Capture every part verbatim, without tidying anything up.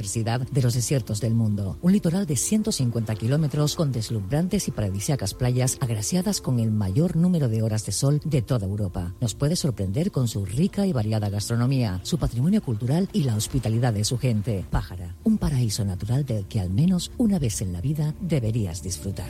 biodiversidad de los desiertos del mundo. Un litoral de ciento cincuenta kilómetros con deslumbrantes y paradisíacas playas agraciadas con el mayor número de horas de sol de toda Europa. Nos puede sorprender con su rica y variada gastronomía, su patrimonio cultural y la hospitalidad de su gente. Pájara, un paraíso natural del que al menos una vez en la vida deberías disfrutar.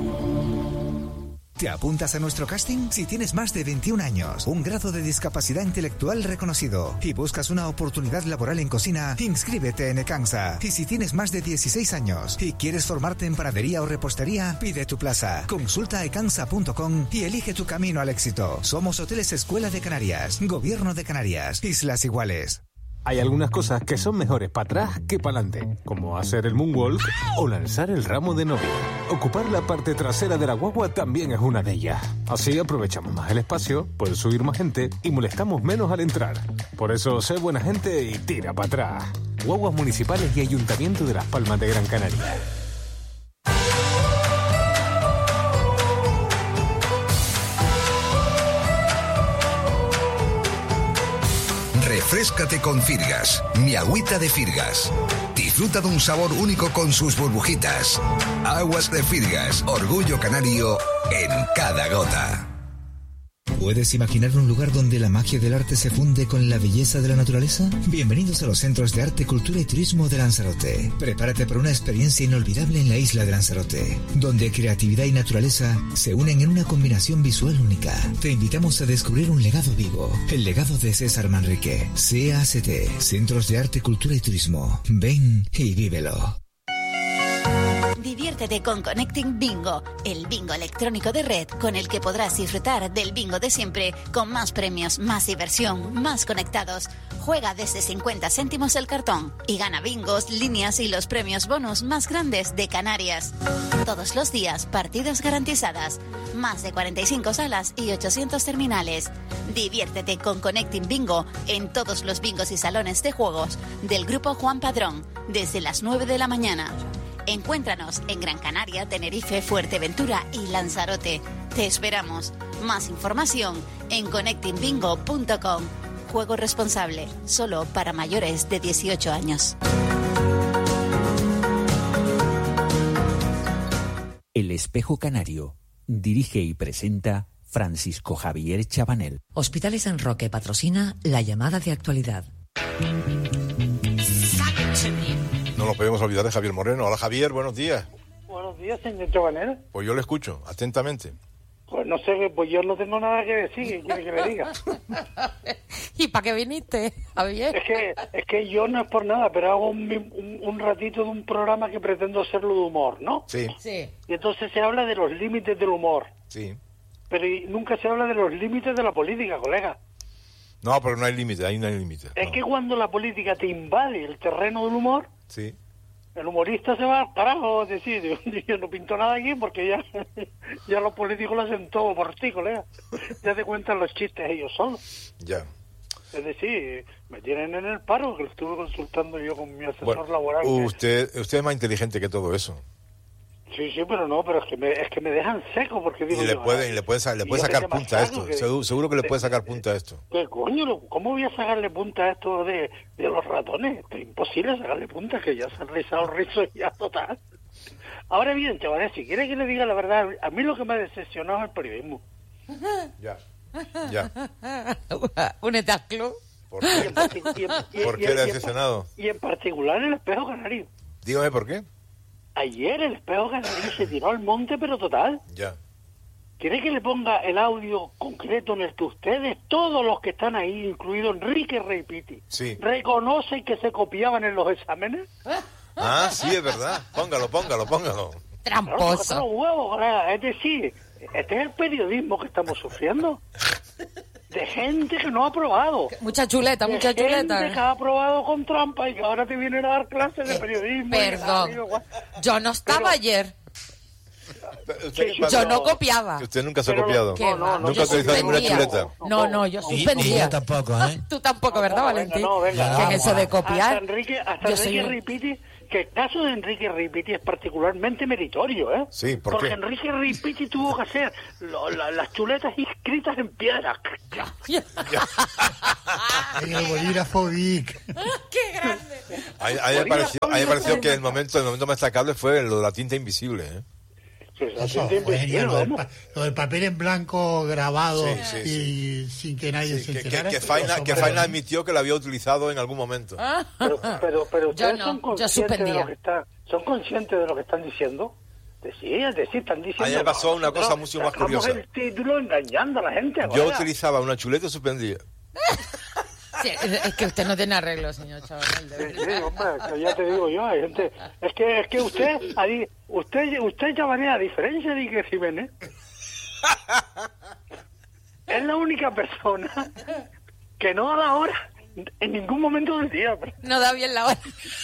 ¿Te apuntas a nuestro casting? Si tienes más de veintiún años, un grado de discapacidad intelectual reconocido y buscas una oportunidad laboral en cocina, inscríbete en Ecansa. Y si tienes más de dieciséis años y quieres formarte en panadería o repostería, pide tu plaza. Consulta ecansa punto com y elige tu camino al éxito. Somos Hoteles Escuela de Canarias, Gobierno de Canarias, Islas Iguales. Hay algunas cosas que son mejores para atrás que para adelante, como hacer el moonwalk o lanzar el ramo de novia. Ocupar la parte trasera de la guagua también es una de ellas. Así aprovechamos más el espacio, puede subir más gente y molestamos menos al entrar. Por eso, sé buena gente y tira para atrás. Guaguas Municipales y Ayuntamiento de Las Palmas de Gran Canaria. Refréscate con Firgas, mi agüita de Firgas. Disfruta de un sabor único con sus burbujitas. Aguas de Firgas, orgullo canario en cada gota. ¿Puedes imaginar un lugar donde la magia del arte se funde con la belleza de la naturaleza? Bienvenidos a los Centros de Arte, Cultura y Turismo de Lanzarote. Prepárate para una experiencia inolvidable en la isla de Lanzarote, donde creatividad y naturaleza se unen en una combinación visual única. Te invitamos a descubrir un legado vivo, el legado de César Manrique. C A C T, Centros de Arte, Cultura y Turismo. Ven y vívelo. Diviértete con Connecting Bingo, el bingo electrónico de red con el que podrás disfrutar del bingo de siempre, con más premios, más diversión, más conectados. Juega desde cincuenta céntimos el cartón y gana bingos, líneas y los premios bonus más grandes de Canarias. Todos los días, partidas garantizadas, más de cuarenta y cinco salas y ochocientos terminales. Diviértete con Connecting Bingo en todos los bingos y salones de juegos del Grupo Juan Padrón, desde las nueve de la mañana. Encuéntranos en Gran Canaria, Tenerife, Fuerteventura y Lanzarote. Te esperamos. Más información en connecting bingo punto com. Juego responsable, solo para mayores de dieciocho años. El Espejo Canario. Dirige y presenta Francisco Javier Chabanel. Hospitales San Roque patrocina la llamada de actualidad. No nos podemos olvidar de Javier Moreno. Hola, Javier, buenos días. Buenos días, señor Chabanel. Pues yo le escucho, atentamente. Pues no sé, pues yo no tengo nada que decir, ¿qué quiere que le diga? ¿Y para qué viniste, Javier? Es que, es que yo no es por nada, pero hago un, un, un ratito de un programa que pretendo hacerlo de humor, ¿no? Sí. Sí. Y entonces se habla de los límites del humor. Sí. Pero y nunca se habla de los límites de la política, colega. No, pero no hay límite, ahí no hay límite. Es no. que cuando la política te invade el terreno del humor, sí, el humorista se va al carajo, es decir, yo no pinto nada aquí porque ya, ya los políticos lo hacen todo por ti, colega. Ya te cuentan los chistes ellos solos. Ya. Es decir, me tienen en el paro, que lo estuve consultando yo con mi asesor Bueno, laboral. Usted, usted es más inteligente que todo eso. Sí, sí, pero no, pero es que me, es que me dejan seco porque digo... Y le yo, puede, y le puede, le puede sacar punta a esto. Que, seguro, seguro que le puede sacar punta a esto. ¿Qué coño? ¿Cómo voy a sacarle punta a esto de, de los ratones? Es imposible sacarle punta, que ya se han rizado el rizo ya total. Ahora bien, chavales, si quiere que le diga la verdad, a mí lo que me ha decepcionado es el periodismo. Ya, ya. Únete al club. ¿Por qué, y en, y, ¿Por y, qué y, le ha y, decepcionado? Y en particular el Espejo Canario. Dígame por qué. Ayer el Espejo Canario se tiró al monte, pero total. Ya. ¿Quiere que le ponga el audio concreto en el que ustedes, todos los que están ahí, incluido Enrique Rey Piti, sí, reconocen que se copiaban en los exámenes? Ah, sí, es verdad. Póngalo, póngalo, póngalo. Tramposo. Claro, los huevos, colega. Es decir, este es el periodismo que estamos sufriendo. De gente que no ha aprobado. Mucha chuleta, de mucha chuleta. Gente que ha aprobado con trampa y que ahora te vienen a dar clases de periodismo. Perdón. Y, Yo no estaba pero, ayer. Usted, sí, yo no copiaba. Usted nunca se ha copiado. No, no, no, nunca ha utilizado ninguna chuleta. No, no, yo suspendía. Y yo tampoco, ¿eh? Tú tampoco, ¿verdad, no, Valentín? No, venga, que vamos, en eso de copiar. Hasta Enrique, hasta yo Enrique soy... Ripiti, que el caso de Enrique Ripiti es particularmente meritorio, ¿eh? Sí, ¿por Porque qué? Enrique Ripiti tuvo que hacer lo, la, las chuletas inscritas en piedra. En el bolígrafo Vic. ¡Qué grande! A, a, mí me pareció, a mí me pareció que el momento, el momento más destacable fue lo de la tinta invisible, ¿eh? Eso fue genial, lo, del pa- lo del papel en blanco grabado Sí, sí, y sí. sin que nadie Sí, se que, que, enterara. que Faina, Eso que para Faina mí. admitió que lo había utilizado en algún momento. Pero, pero, pero ustedes Yo no, son yo conscientes de suspendía. lo que está, son conscientes de lo que están diciendo. De sí, de sí, están diciendo. A mí me pasó una cosa nosotros mucho más sacamos curiosa. el título engañando a la gente. Yo ahora. utilizaba una chuleta y suspendía. Sí, es que usted no tiene arreglo, señor Chabanel. Sí, sí, hombre, que ya te digo yo, hay gente, es que es que usted, ahí, usted, usted Chabanel, a diferencia de Iker Jiménez, es la única persona que no da la hora en ningún momento del día. No da bien la hora.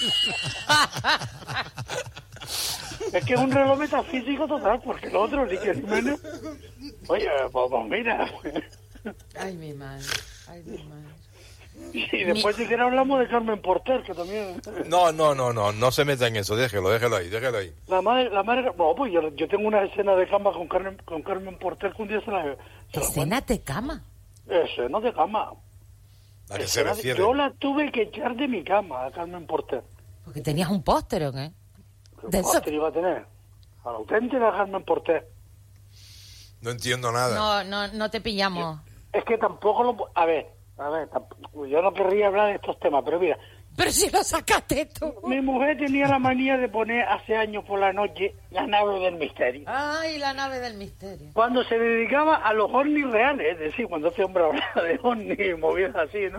Es que es un reloj metafísico total, porque el otro, Iker Jiménez, oye, pues, pues mira, Ay, mi madre. Ay, mi madre. y después si quiere hablamos de Carmen Porter, que también... No, no, no, no, no se meta en eso, déjelo, déjelo ahí, déjelo ahí. La madre, la madre, no, pues yo, yo tengo una escena de cama con Carmen, con Carmen Porter que un día se la... Se la ¿Escena de cama? escena de cama. ¿A qué se Escena de- refiere? Yo la tuve que echar de mi cama a Carmen Porter. Porque tenías un póster, ¿o qué? ¿Qué De eso- póster iba a tener? A la auténtica Carmen Porter. No entiendo nada. No, no, no te pillamos. Es que tampoco lo... pu- A ver, a ver, tamp- yo no querría hablar de estos temas, pero mira, Pero si lo sacaste tú. mi mujer tenía la manía de poner hace años por la noche La nave del misterio. Ay, la nave del misterio. Cuando se dedicaba a los ovnis reales, es decir, cuando este hombre hablaba de ovnis y movidas así, ¿no?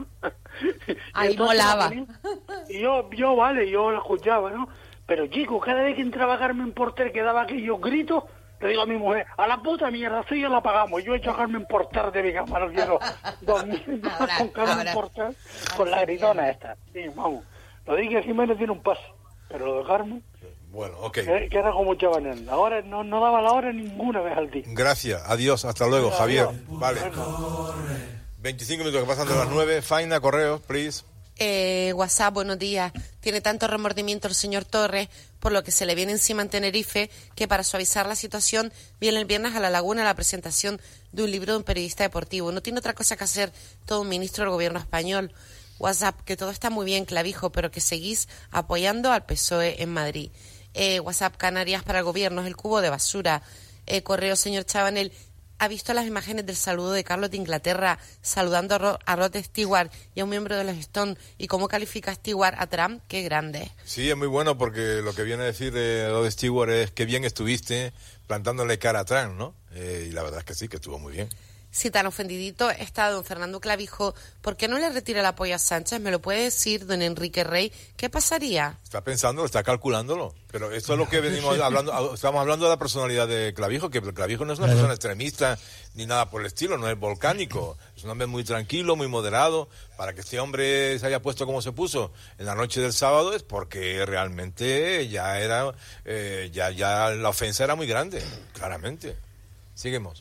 Y Ahí entonces molaba. la ponía, y yo, yo, vale, yo lo escuchaba, ¿no? Pero, chicos, cada vez que entraba Carmen Porter que daba aquellos gritos, le digo a mi mujer, a la puta mierda, si ya la pagamos. Yo he hecho a Carmen Porter de mi cama, no quiero dormir Ahora, con Carmen ahora. Porter, con la gritona esta. Sí, vamos. Lo de que Jiménez tiene un pase, pero lo de Carmen, Bueno, ok. que, que era como Chabanel. Ahora no, no daba la hora ninguna vez al día. Gracias, adiós, hasta luego, Adiós. Javier. Vale. Bueno. veinticinco minutos que pasan de las nueve. Faina, correos, please. Eh, WhatsApp, buenos días. Tiene tanto remordimiento el señor Torres por lo que se le viene encima en Tenerife que para suavizar la situación viene el viernes a La Laguna a la presentación de un libro de un periodista deportivo. No tiene otra cosa que hacer todo un ministro del gobierno español. WhatsApp, que todo está muy bien, Clavijo, pero que seguís apoyando al P S O E en Madrid. Eh, WhatsApp, Canarias para el gobierno es el cubo de basura. Eh, correo, señor Chabanel. ¿Ha visto las imágenes del saludo de Carlos de Inglaterra saludando a, Ro- a Rod Stewart y a un miembro de los Stones? ¿Y cómo califica Stewart a Trump? ¡Qué grande! Sí, es muy bueno porque lo que viene a decir de Rod Stewart es que bien estuviste plantándole cara a Trump, ¿no? Eh, y la verdad es que sí, que estuvo muy bien. Si tan ofendidito está don Fernando Clavijo, ¿por qué no le retira el apoyo a Sánchez? ¿Me lo puede decir don Enrique Rey? ¿Qué pasaría? Está pensándolo, está calculándolo. Pero esto es lo que venimos hablando. Estamos hablando de la personalidad de Clavijo, que Clavijo no es una persona extremista ni nada por el estilo, no es volcánico. Es un hombre muy tranquilo, muy moderado. Para que este hombre se haya puesto como se puso en la noche del sábado es porque realmente ya era, eh, ya, ya la ofensa era muy grande, claramente. Seguimos.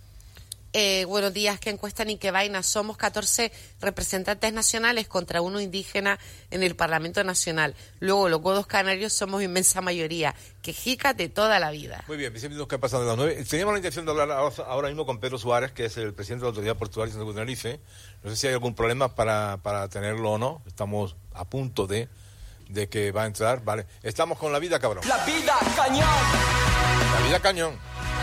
Eh, buenos días, ¿qué encuesta ni qué vaina? Somos catorce representantes nacionales contra uno indígena en el Parlamento Nacional. Luego, los godos canarios somos inmensa mayoría. Quejicas de toda la vida. Muy bien, dice minutos que pasan de las nueve. Teníamos la intención de hablar ahora mismo con Pedro Suárez, que es el presidente de la Autoridad Portuaria de Tenerife. No sé si hay algún problema para, para tenerlo o no. Estamos a punto de, de que va a entrar. Vale, estamos con La Vida Cabrón. La vida cañón. La Vida Cañón.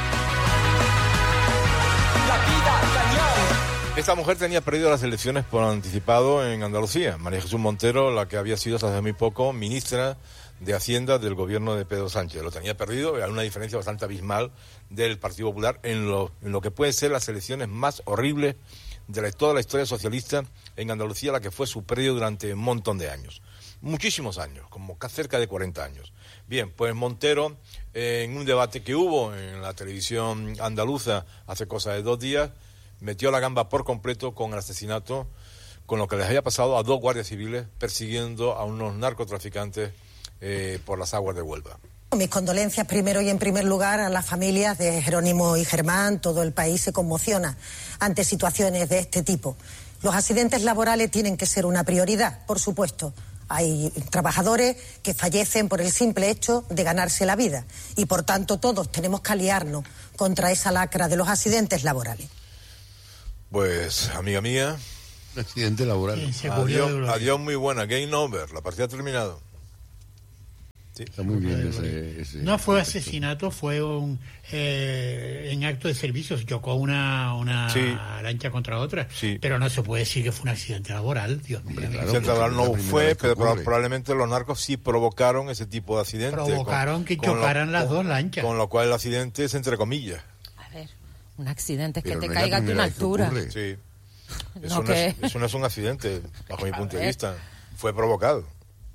La vida cañón. Esta mujer tenía perdido las elecciones por anticipado en Andalucía. María Jesús Montero, la que había sido hasta hace muy poco ministra de Hacienda del gobierno de Pedro Sánchez. Lo tenía perdido, hay una diferencia bastante abismal del Partido Popular en lo, en lo que pueden ser las elecciones más horribles de la, toda la historia socialista en Andalucía, la que fue su periodo durante un montón de años. Muchísimos años, como cerca de cuarenta años. Bien, pues Montero, eh, en un debate que hubo en la televisión andaluza hace cosa de dos días, metió la gamba por completo con el asesinato, con lo que les había pasado a dos guardias civiles persiguiendo a unos narcotraficantes eh, por las aguas de Huelva. Mis condolencias primero y en primer lugar a las familias de Jerónimo y Germán. Todo el país se conmociona ante situaciones de este tipo. Los accidentes laborales tienen que ser una prioridad, por supuesto. Hay trabajadores que fallecen por el simple hecho de ganarse la vida y por tanto todos tenemos que aliarnos contra esa lacra de los accidentes laborales. Pues, amiga mía, accidente laboral. Adiós, adiós, muy buena, game over, la partida ha terminado. Sí. Está muy bien ese, ese No fue asesinato, fue un eh, en acto de servicio, se chocó una, una sí. lancha contra otra, sí. pero no se puede decir que fue un accidente laboral, Dios mío. Claro, accidente laboral no fue, pero ocurre. Probablemente los narcos sí provocaron ese tipo de accidentes. Provocaron con, que con chocaran lo, las con, dos lanchas. Con lo cual el accidente es entre comillas. A ver, un accidente es que pero te no caiga de una altura. Sí. No, eso, no que... es, eso no es un accidente, bajo mi A punto ver. de vista. Fue provocado.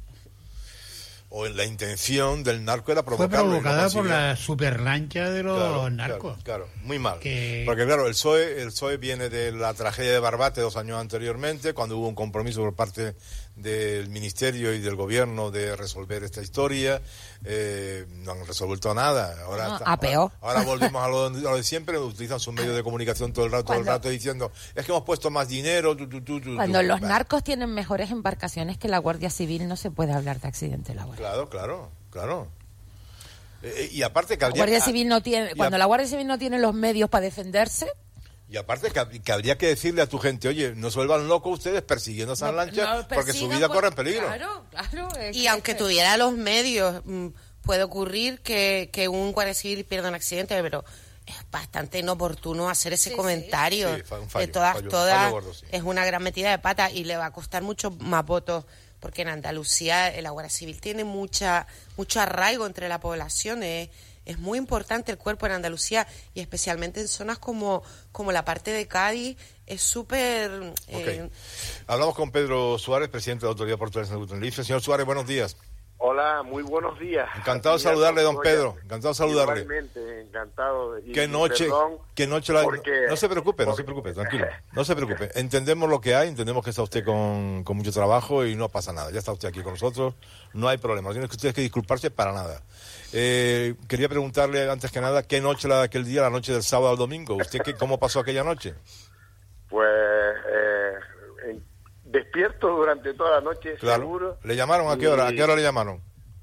O en la intención del narco era provocarlo. Fue provocada no por la superlancha de los claro, narcos. Claro, claro, muy mal. Que... Porque claro, el P S O E, el P S O E viene de la tragedia de Barbate dos años anteriormente, cuando hubo un compromiso por parte del Ministerio y del Gobierno de resolver esta historia. Eh, no han resuelto nada. Ahora, No, está- a peor. ahora, ahora volvemos a lo, a lo de siempre, utilizan sus medios de comunicación todo el rato, todo el Cuando- rato diciendo, es que hemos puesto más dinero. Tu, tu, tu, tu, Cuando tu". los Bah. narcos tienen mejores embarcaciones que la Guardia Civil, no se puede hablar de accidente laboral. Claro, claro, claro. Eh, y aparte que La habría, Guardia Civil no tiene, y a- cuando la Guardia Civil no tiene los medios para defenderse, Y aparte que, hab- que habría que decirle a tu gente, oye, no se vuelvan locos ustedes persiguiendo esas no- lanchas no porque su persigan vida por- corre en peligro. Claro, claro. es Y que- aunque que- tuviera los medios, mm, puede ocurrir que, que un guardia civil pierda un accidente, pero es bastante inoportuno hacer ese Sí, sí. comentario. Sí, fa- un fallo, de todas, fallo- todas, fallo gordo, sí. es una gran metida de pata y le va a costar mucho más votos, porque en Andalucía eh, la Guardia Civil tiene mucha mucho arraigo entre la población. eh. Es muy importante el cuerpo en Andalucía y especialmente en zonas como, como la parte de Cádiz. Es súper... eh, Ok. Hablamos con Pedro Suárez, presidente de la Autoridad Portuaria de Salud Tenerife. Señor Suárez, buenos días. Hola, muy buenos días. Encantado de Días, saludarle, don Montoya. Pedro. Encantado de saludarle. Igualmente, encantado. Y- ¿Qué y noche, perdón, qué noche la... porque- No se preocupe, no porque- se preocupe, tranquilo. No se preocupe. Entendemos lo que hay, entendemos que está usted con, con mucho trabajo y no pasa nada. Ya está usted aquí con nosotros, no hay problema. No tiene que usted que disculparse para nada. Eh, quería preguntarle, antes que nada, ¿qué noche la de aquel día, la noche del sábado al domingo? ¿Usted qué, cómo pasó aquella noche? Pues eh, en- despierto durante toda la noche, Claro. seguro. ¿Le llamaron? ¿A qué hora? ¿A qué hora le llamaron?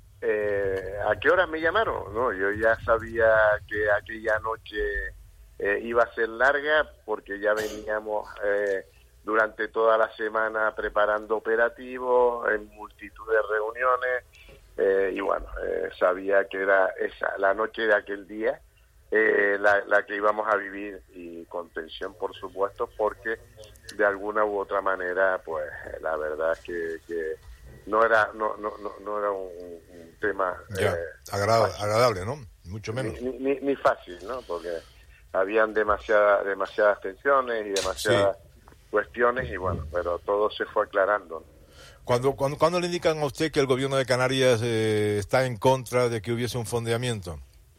Eh, ¿A qué hora me llamaron? No, yo ya sabía que aquella noche eh, iba a ser larga porque ya veníamos eh, durante toda la semana preparando operativos en multitud de reuniones eh, y bueno, eh, sabía que era esa la noche de aquel día eh, la, la que íbamos a vivir, y con tensión, por supuesto, porque de alguna u otra manera, pues la verdad es que, que no era no no no, no era un, un tema Ya, eh, agrada- fácil. agradable, ¿no? Mucho menos. Ni, ni, ni fácil, ¿no? Porque habían demasiada, demasiadas tensiones y demasiadas cuestiones y bueno, pero todo se fue aclarando, ¿no? ¿Cuándo, cuándo, cuándo le indican a usted que el gobierno de Canarias eh, está en contra de que hubiese un fondeamiento?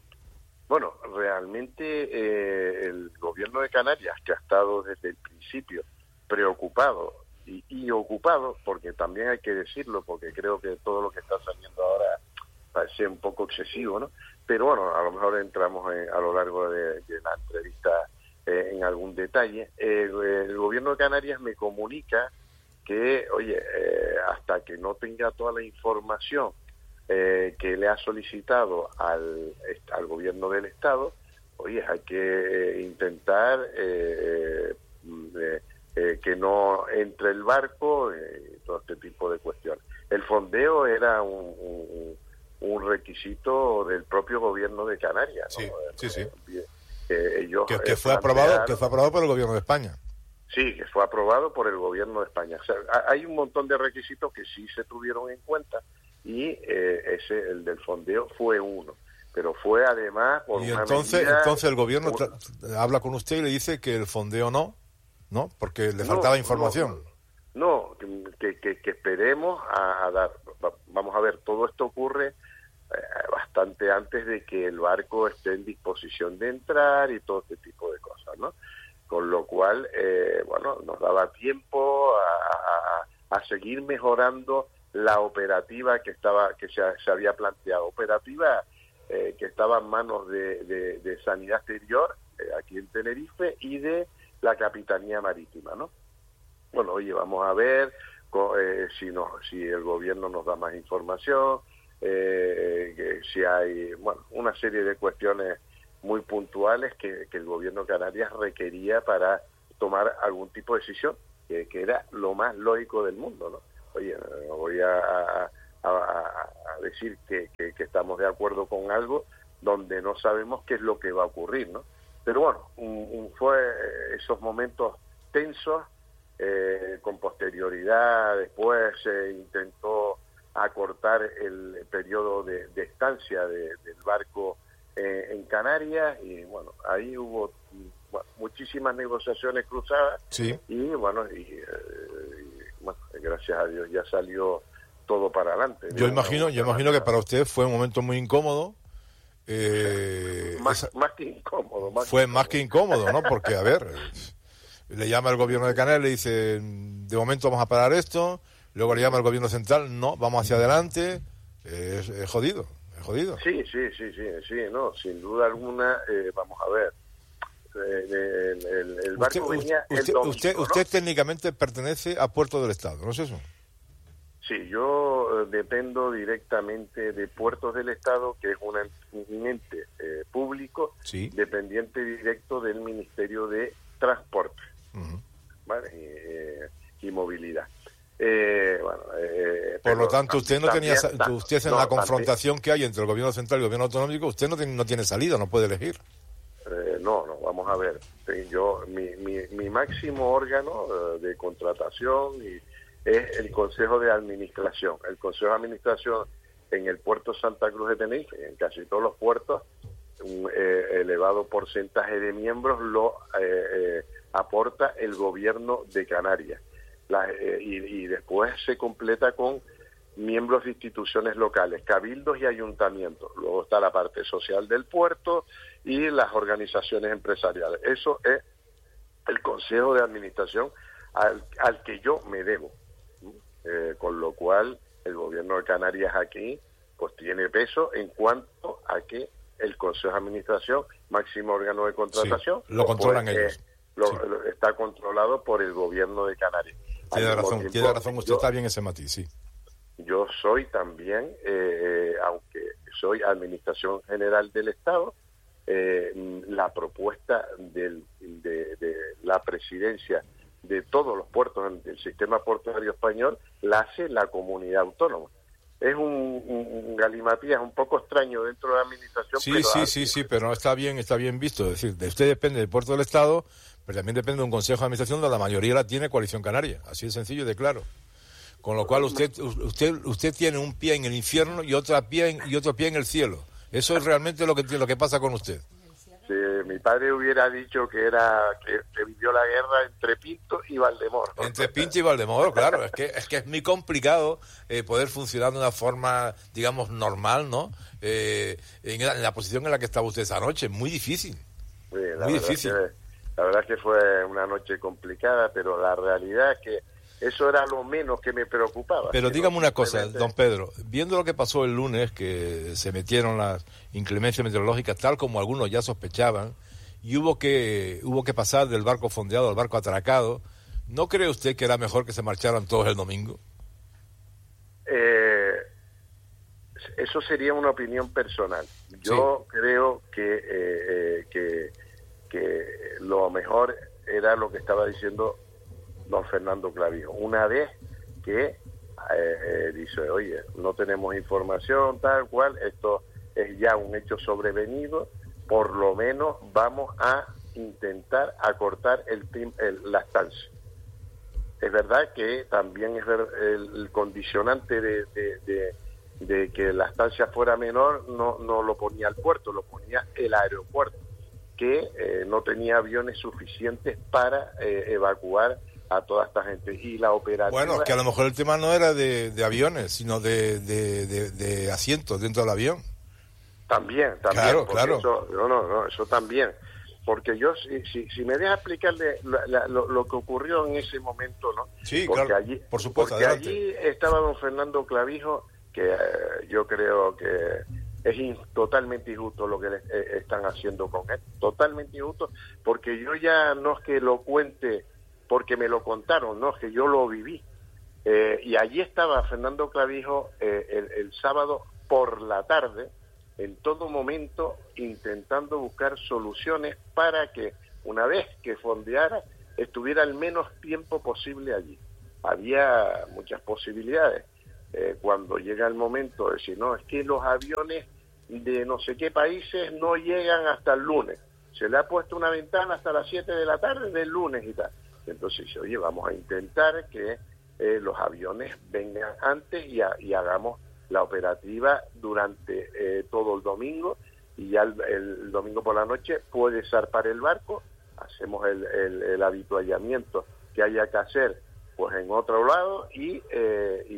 Bueno, realmente eh, el gobierno de Canarias, que ha estado desde el principio preocupado y, y ocupado, porque también hay que decirlo, porque creo que todo lo que está saliendo ahora parece un poco excesivo, ¿no? Pero bueno, a lo mejor entramos en- a lo largo de, de la entrevista eh, en algún detalle. Eh, el gobierno de Canarias me comunica que, oye, eh, hasta que no tenga toda la información eh, que le ha solicitado al, al gobierno del Estado, oye, hay que eh, intentar eh, eh, eh, que no entre el barco eh, y todo este tipo de cuestiones. El fondeo era un, un, un requisito del propio gobierno de Canarias, ¿no? Sí, sí, sí. Eh, ellos, Que, que eh, fue aprobado, plantearon- que fue aprobado por el gobierno de España. Sí, que fue aprobado por el gobierno de España. O sea, ha- hay un montón de requisitos que sí se tuvieron en cuenta y eh, ese, el del fondeo, fue uno. Pero fue además por Y una entonces, medida- entonces el gobierno un- tra- habla con usted y le dice que el fondeo no, ¿no? Porque le No, faltaba no, información. No, que, que, que esperemos a, a dar. va- Vamos a ver, todo esto ocurre eh, bastante antes de que el barco esté en disposición de entrar y todo este tipo de cosas, ¿no? Con lo cual, eh, bueno, nos daba tiempo a, a- a seguir mejorando la operativa que estaba que se, se había planteado. Operativa eh, que estaba en manos de, de, de Sanidad Exterior, eh, aquí en Tenerife, y de la Capitanía Marítima, ¿no? Bueno, oye, vamos a ver eh, si, nos, si el gobierno nos da más información, eh, que si hay, bueno, una serie de cuestiones muy puntuales que, que el gobierno de Canarias requería para tomar algún tipo de decisión, que, que era lo más lógico del mundo, ¿no? Oye, no voy a, a, a, a decir que, que, que estamos de acuerdo con algo donde no sabemos qué es lo que va a ocurrir, ¿no? Pero bueno, un, un fue esos momentos tensos, eh, con posterioridad, después se intentó acortar el periodo de, de estancia de, del barco eh, en Canarias, y bueno, ahí hubo bueno, muchísimas negociaciones cruzadas, sí. y bueno, y, eh, y, bueno, gracias a Dios ya salió todo para adelante. Yo imagino, yo imagino que para usted fue un momento muy incómodo. Eh, más, esa, más que incómodo. Más fue que más que incómodo, ¿no? Porque, a ver, le llama el gobierno de Canarias, le dice, de momento vamos a parar esto, luego le llama el gobierno central, no, vamos hacia adelante, eh, es, es jodido, es jodido. Sí, sí, sí, sí, sí, no, sin duda alguna, eh, vamos a ver, eh, el, el, el barco usted, venía usted, el domingo, usted, ¿no? usted técnicamente pertenece a Puerto del Estado, ¿no es eso? Sí, yo eh, dependo directamente de Puertos del Estado, que es una, un ente eh, público, sí. dependiente directo del Ministerio de Transporte, uh-huh. ¿vale? y, eh, y Movilidad. Eh, bueno, eh, Por lo tanto, usted no también, tenía, ta, usted en no, la confrontación también, que hay entre el gobierno central y el gobierno autonómico, usted no tiene, no tiene salida, no puede elegir. Eh, no, no, vamos a ver. Yo, mi, mi, mi máximo órgano eh, de contratación y es el Consejo de Administración. El Consejo de Administración en el puerto Santa Cruz de Tenerife, en casi todos los puertos, un eh, elevado porcentaje de miembros lo eh, eh, aporta el gobierno de Canarias. La, eh, y, y después se completa con miembros de instituciones locales, cabildos y ayuntamientos. Luego está la parte social del puerto y las organizaciones empresariales. Eso es el Consejo de Administración al, al que yo me debo. Eh, con lo cual el gobierno de Canarias aquí pues tiene peso en cuanto a que el Consejo de Administración, máximo órgano de contratación, sí, lo controlan pues, ellos. Eh, lo, sí. lo, está controlado por el gobierno de Canarias. Tiene razón, tiempo, tiene razón, usted yo, está bien ese matiz, sí. Yo soy también, eh, aunque soy Administración General del Estado, eh, la propuesta del, de, de la presidencia de todos los puertos del sistema portuario español la hace la comunidad autónoma. Es un, un, un galimatías un poco extraño dentro de la administración. Sí, pero sí, así. sí, sí, pero no está bien, está bien visto. Es decir, de usted depende del puerto del Estado, pero también depende de un consejo de administración donde la mayoría la tiene Coalición Canaria. Así de sencillo y de claro. Con lo cual usted, usted, usted tiene un pie en el infierno y otro pie en, y otro pie en el cielo. Eso es realmente lo que, lo que pasa con usted. Si mi padre hubiera dicho que era que, que vivió la guerra entre Pinto y Valdemoro. Entre Pinto y Valdemoro, claro. Es que es que es muy complicado eh, poder funcionar de una forma, digamos, normal, ¿no? Eh, en, la, en la posición en la que estaba usted esa noche. Muy difícil. Sí, la muy verdad difícil. Que, la verdad es que fue una noche complicada, pero la realidad es que eso era lo menos que me preocupaba. Pero dígame una cosa, simplemente... don Pedro, viendo lo que pasó el lunes, que se metieron las inclemencias meteorológicas, tal como algunos ya sospechaban, y hubo que hubo que pasar del barco fondeado al barco atracado, ¿no cree usted que era mejor que se marcharan todos el domingo? Eh, eso sería una opinión personal. Yo sí. creo que, eh, eh, que, que lo mejor era lo que estaba diciendo don Fernando Clavijo. Una vez que eh, eh, dice, oye, no tenemos información tal cual, esto es ya un hecho sobrevenido, por lo menos vamos a intentar acortar el, el la estancia. Es verdad que también es ver, el, el condicionante de, de, de, de que la estancia fuera menor no, no lo ponía el puerto, lo ponía el aeropuerto, que eh, no tenía aviones suficientes para eh, evacuar a toda esta gente. Y la operativa... Bueno, que a lo mejor el tema no era de, de aviones, sino de, de, de, de asientos dentro del avión. También, también. Claro, claro. Eso, no, no, no, eso también. Porque yo, si, si, si me deja explicarle la, la, lo, lo que ocurrió en ese momento, ¿no? Sí, porque claro, allí, por supuesto, porque adelante. allí estaba don Fernando Clavijo, que eh, yo creo que es in, totalmente injusto lo que le, eh, están haciendo con él, totalmente injusto, porque yo ya no es que lo cuente porque me lo contaron, no, es que yo lo viví. Eh, y allí estaba Fernando Clavijo eh, el, el sábado por la tarde, en todo momento, intentando buscar soluciones para que, una vez que fondeara, estuviera el menos tiempo posible allí. Había muchas posibilidades. Eh, cuando llega el momento de decir, no, es que los aviones de no sé qué países no llegan hasta el lunes. Se le ha puesto una ventana hasta las siete de la tarde del lunes y tal. Entonces dice, oye, vamos a intentar que eh, los aviones vengan antes y, a, y hagamos la operativa durante eh, todo el domingo, y ya el, el domingo por la noche puede zarpar el barco, hacemos el, el, el habituallamiento que haya que hacer pues en otro lado y, eh, y,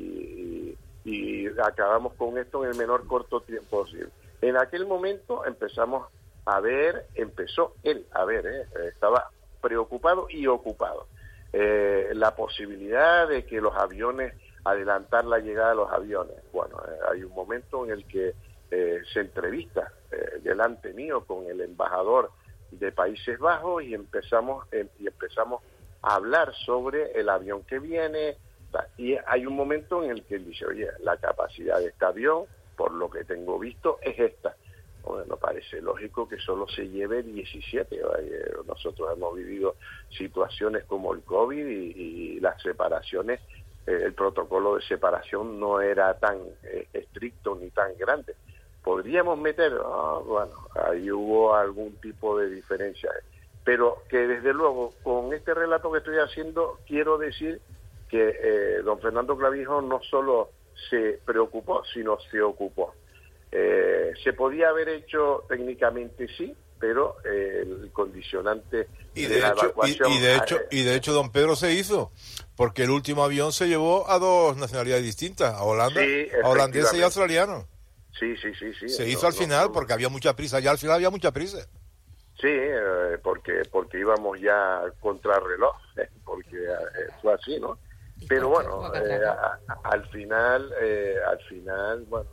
y, y, y acabamos con esto en el menor corto tiempo posible. En aquel momento empezamos a ver, empezó él a ver, eh, estaba preocupado y ocupado. Eh, la posibilidad de que los aviones, adelantar la llegada de los aviones. Bueno, eh, hay un momento en el que eh, se entrevista eh, delante mío con el embajador de Países Bajos y empezamos eh, y empezamos a hablar sobre el avión que viene, y hay un momento en el que él dice, oye, la capacidad de este avión, por lo que tengo visto, es esta. Bueno, parece lógico que solo se lleve diecisiete. Nosotros hemos vivido situaciones como el COVID y, y las separaciones, eh, el protocolo de separación no era tan eh, estricto ni tan grande. ¿Podríamos meter? Oh, bueno, ahí hubo algún tipo de diferencia. Pero que desde luego, con este relato que estoy haciendo, quiero decir que eh, don Fernando Clavijo no solo se preocupó, sino se ocupó. Eh, se podía haber hecho técnicamente, sí, pero eh, el condicionante y de, de la hecho, evacuación... Y, y, de hecho, eh, y de hecho, don Pedro, se hizo, porque el último avión se llevó a dos nacionalidades distintas, a Holanda, sí, a holandés y australiano. Sí, sí, sí, sí. Se no, hizo al no, final, no, porque había mucha prisa, ya al final había mucha prisa. Sí, eh, porque porque íbamos ya contra reloj, eh, porque eh, fue así, ¿no? Pero bueno, eh, a, a, al final, eh, al final, bueno,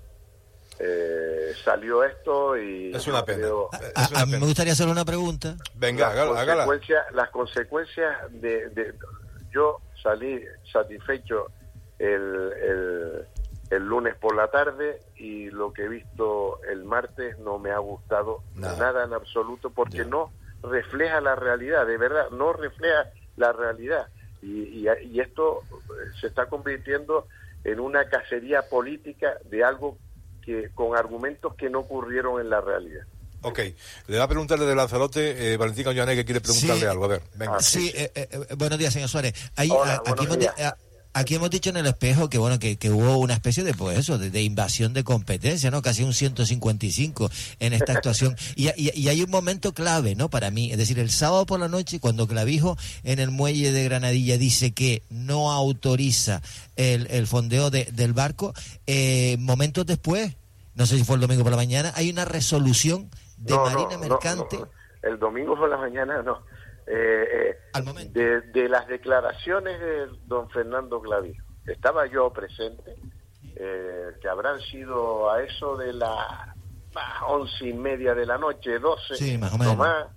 eh, salió esto y... Es una pena. Creo, a, a, a mí me gustaría hacer una pregunta. Venga, las hágala. Consecuencias, las consecuencias de, de... Yo salí satisfecho el... el el lunes por la tarde, y lo que he visto el martes no me ha gustado nada, nada en absoluto, porque yeah. no refleja la realidad, de verdad, no refleja la realidad. Y, y, y esto se está convirtiendo en una cacería política de algo que con argumentos que no ocurrieron en la realidad. Ok, le va a preguntarle de Lanzarote, eh, Valentín Cañoné, que quiere preguntarle sí, algo. A ver, venga. Ah, sí, eh, eh, buenos días, señor Suárez. Ahí, Hola, a, aquí hemos días. De, a, Aquí hemos dicho en el espejo que bueno que, que hubo una especie de pues eso de, de invasión de competencia, ¿no? Casi un ciento cincuenta y cinco en esta actuación. Y, y, y hay un momento clave, ¿no? Para mí, es decir, el sábado por la noche, cuando Clavijo en el muelle de Granadilla dice que no autoriza el, el fondeo de, del barco, eh, momentos después, no sé si fue el domingo por la mañana, hay una resolución de no, Marina no, Mercante. No, no. El domingo por la mañana no. Eh, eh, Al momento. De, de las declaraciones de don Fernando Clavijo, estaba yo presente, eh, que habrán sido a eso de las once y media de la noche, doce, sí, más o menos. no más,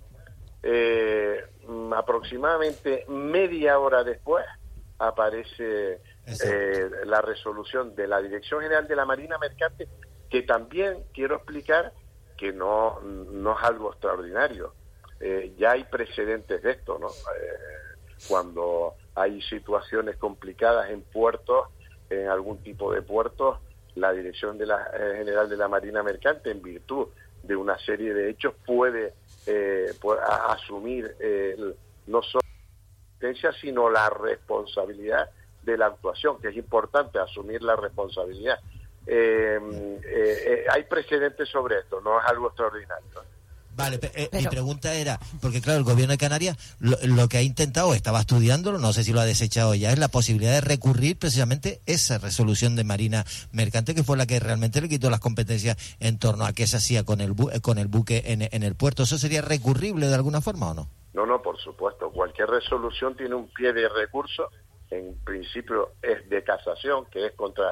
eh, aproximadamente media hora después aparece eh, la resolución de la Dirección General de la Marina Mercante, que también quiero explicar que no, no es algo extraordinario. Eh, ya hay precedentes de esto, ¿no? Eh, cuando hay situaciones complicadas en puertos, en algún tipo de puertos, la Dirección de la, eh, General de la Marina Mercante, en virtud de una serie de hechos, puede, eh, puede a, asumir eh, el, no solo la competencia, sino la responsabilidad de la actuación, que es importante asumir la responsabilidad. Eh, eh, eh, hay precedentes sobre esto, no es algo extraordinario, ¿no? Vale, eh, Pero... mi pregunta era, porque claro, el gobierno de Canarias lo, lo que ha intentado, estaba estudiándolo, no sé si lo ha desechado ya, es la posibilidad de recurrir precisamente esa resolución de Marina Mercante, que fue la que realmente le quitó las competencias en torno a qué se hacía con el bu con el buque en, en el puerto. ¿Eso sería recurrible de alguna forma o no? No, no, por supuesto. Cualquier resolución tiene un pie de recurso. En principio es de casación, que es contra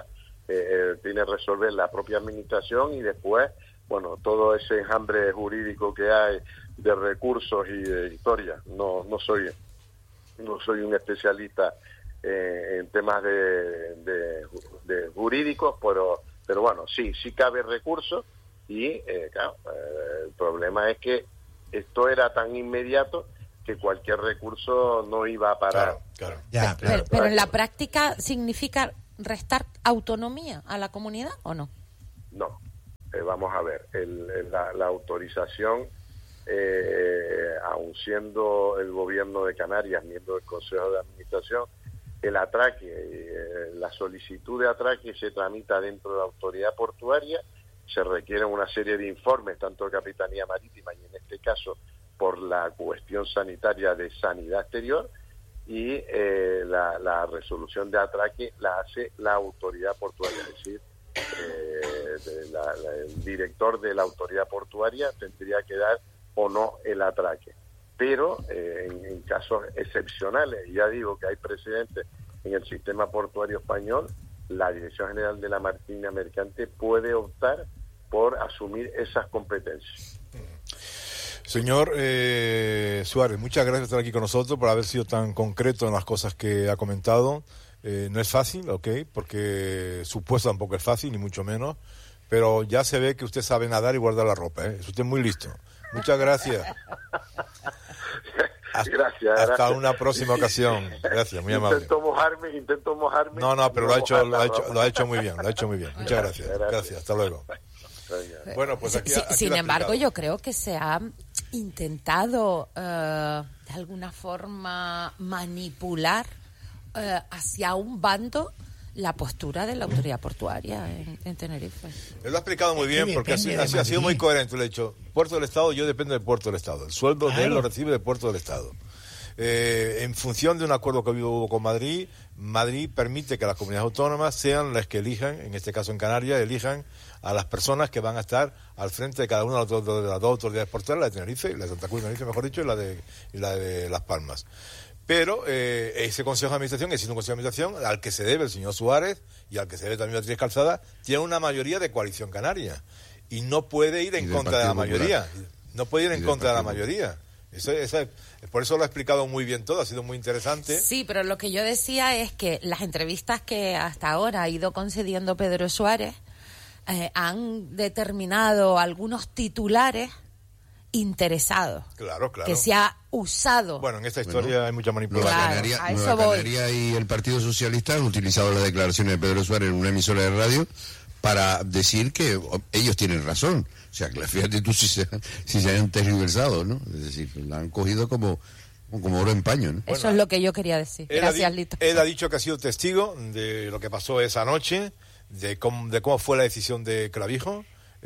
eh, tiene que resolver la propia administración y después, bueno, todo ese enjambre jurídico que hay de recursos y de historia. No, no soy, no soy un especialista eh, en temas de, de, de jurídicos, pero, pero bueno, sí, sí cabe recursos y, eh, claro, eh, el problema es que esto era tan inmediato que cualquier recurso no iba a parar. Claro, claro. Ya, Pero, pero en la práctica significa restar autonomía a la comunidad, ¿o no? No, eh, vamos a ver, el, el- la, la autorización, eh, aun siendo el gobierno de Canarias miembro del Consejo de Administración, el atraque, eh, la solicitud de atraque se tramita dentro de la autoridad portuaria, se requieren una serie de informes, tanto de Capitanía Marítima y en este caso por la cuestión sanitaria de sanidad exterior, y eh, la, la resolución de atraque la hace la autoridad portuaria, es decir, eh, de la- la- el director de la autoridad portuaria tendría que dar o no el atraque. Pero eh, en, en casos excepcionales, y ya digo que hay precedentes en el sistema portuario español, la Dirección General de la Marina Mercante puede optar por asumir esas competencias. Señor eh, Suárez, muchas gracias por estar aquí con nosotros, por haber sido tan concreto en las cosas que ha comentado. Eh, no es fácil, ok, porque su puesto tampoco es fácil, ni mucho menos, pero ya se ve que usted sabe nadar y guardar la ropa, ¿eh? Es usted muy listo. Muchas gracias. Hasta, Gracias. hasta gracias. una próxima ocasión. Gracias, muy amable. Intento mojarme, intento mojarme. No, no, pero y lo ha no hecho, mojar lo ha la hecho, ropa. lo ha hecho muy bien, lo ha hecho muy bien. Muchas gracias. Gracias, hasta luego. Bueno, pues aquí, Sí, aquí sin lo ha embargo, explicado. yo creo que se ha intentado eh, de alguna forma manipular eh, hacia un bando la postura de la autoridad portuaria en, en Tenerife. Él lo ha explicado muy Es que bien porque ha, depende sido- de ha sido- ha sido Madrid. muy coherente. Le he dicho, Puerto del Estado, yo dependo del Puerto del Estado. El sueldo de él Claro. lo recibe del Puerto del Estado. Eh, en función de un acuerdo que hubo con Madrid, Madrid permite que las comunidades autónomas sean las que elijan, en este caso en Canarias, elijan a las personas que van a estar al frente de cada una de las dos, de las dos autoridades portuarias, la de Tenerife, la de Santa Cruz de Tenerife, mejor dicho, y la de, y la de Las Palmas. Pero eh, ese Consejo de Administración, existe un Consejo de Administración al que se debe el señor Suárez y al que se debe también Beatriz Calzada, tiene una mayoría de coalición canaria y no puede ir Y en del contra de la Partido Popular. mayoría. No puede ir Y en del contra de la Partido mayoría. Eso, eso es- por eso lo ha explicado muy bien todo, ha sido muy interesante. Sí, pero lo que yo decía es que las entrevistas que hasta ahora ha ido concediendo Pedro Suárez eh, han determinado algunos titulares interesados. Claro, claro. Que se ha usado. Bueno, en esta historia hay mucha Nueva, manipulación. Claro, Canaria, a eso Nueva voy. Canaria y el Partido Socialista han utilizado las declaraciones de Pedro Suárez en una emisora de radio para decir que oh, ellos tienen razón. O sea, que fíjate tú si se, si se han tergiversado, ¿no? Es decir, la han cogido como, como oro en paño, ¿no? Eso es lo que yo quería decir. Él ha, Gracias, di- Lito. él ha dicho que ha sido testigo de lo que pasó esa noche, de cómo, de cómo fue la decisión de Clavijo,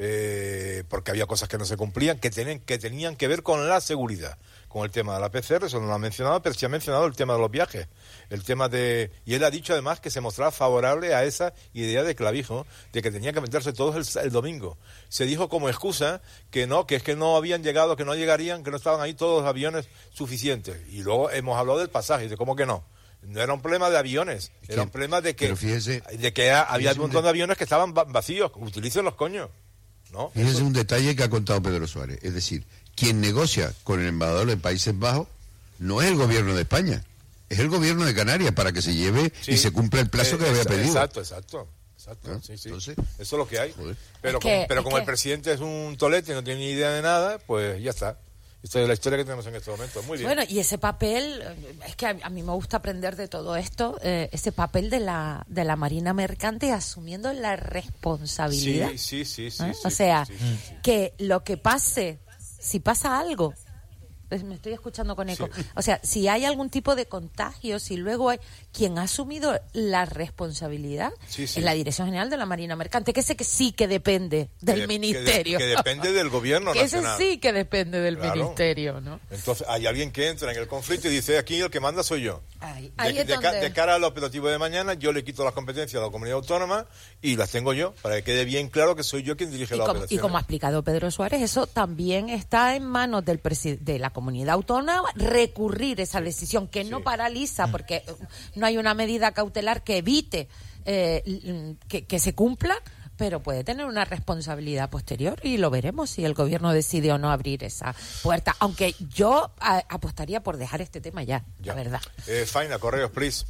eh, porque había cosas que no se cumplían, que, tenían que tenían que ver con la seguridad, con el tema de la P C R, eso no lo ha mencionado, pero sí ha mencionado el tema de los viajes, el tema de... Y él ha dicho además que se mostraba favorable a esa idea de Clavijo, de que tenía que meterse todos el, el domingo. Se dijo como excusa que no, que es que no habían llegado, que no llegarían, que no estaban ahí todos los aviones suficientes. Y luego hemos hablado del pasaje, de cómo que no. No era un problema de aviones, era un problema de que, Pero fíjese- de que había fíjese un montón de aviones que estaban va- vacíos. Utilicen los coños. ¿No? Fíjense un detalle que ha contado Pedro Suárez. Es decir, quien negocia con el embajador de Países Bajos no es el gobierno de España, es el gobierno de Canarias para que se lleve Sí. y se cumpla el plazo Eh, que había exa- pedido. Exacto, exacto. exacto ¿Ah? sí, sí. Entonces, Eso es lo que hay. Pero, Es que- como, pero es como que- el presidente es un tolete y no tiene ni idea de nada, pues ya está. Esta es la historia que tenemos en este momento. Muy bien. Bueno, y ese papel, eh, es que a, a mí me gusta aprender de todo esto, eh, ese papel de la, de la Marina Mercante asumiendo la responsabilidad. sí, sí, sí, sí, ¿eh? sí, O sea, sí, sí, sí. que lo que pase, si pasa algo, pues me estoy escuchando con eco, Sí. o sea, si hay algún tipo de contagio, si luego hay quien ha asumido la responsabilidad, Sí, sí. es la Dirección General de la Marina Mercante, que ese que sí que depende del Que de- ministerio. Que, de- que depende del gobierno Que ese nacional. sí que depende del Claro. ministerio, ¿no? Entonces hay alguien que entra en el conflicto y dice, aquí el que manda soy yo. Ahí, De, ahí es de ca- donde- de cara al operativo de mañana, yo le quito las competencias a la comunidad autónoma y las tengo yo, para que quede bien claro que soy yo quien dirige Y la como, y operación. como ha explicado Pedro Suárez, eso también está en manos del presi- de la comunidad autónoma recurrir esa decisión que no paraliza porque eh, no hay una medida cautelar que evite eh, que, que se cumpla, pero puede tener una responsabilidad posterior y lo veremos si el gobierno decide o no abrir esa puerta. Aunque yo a, apostaría por dejar este tema ya, ya. la verdad. Eh, Faina, correos, please.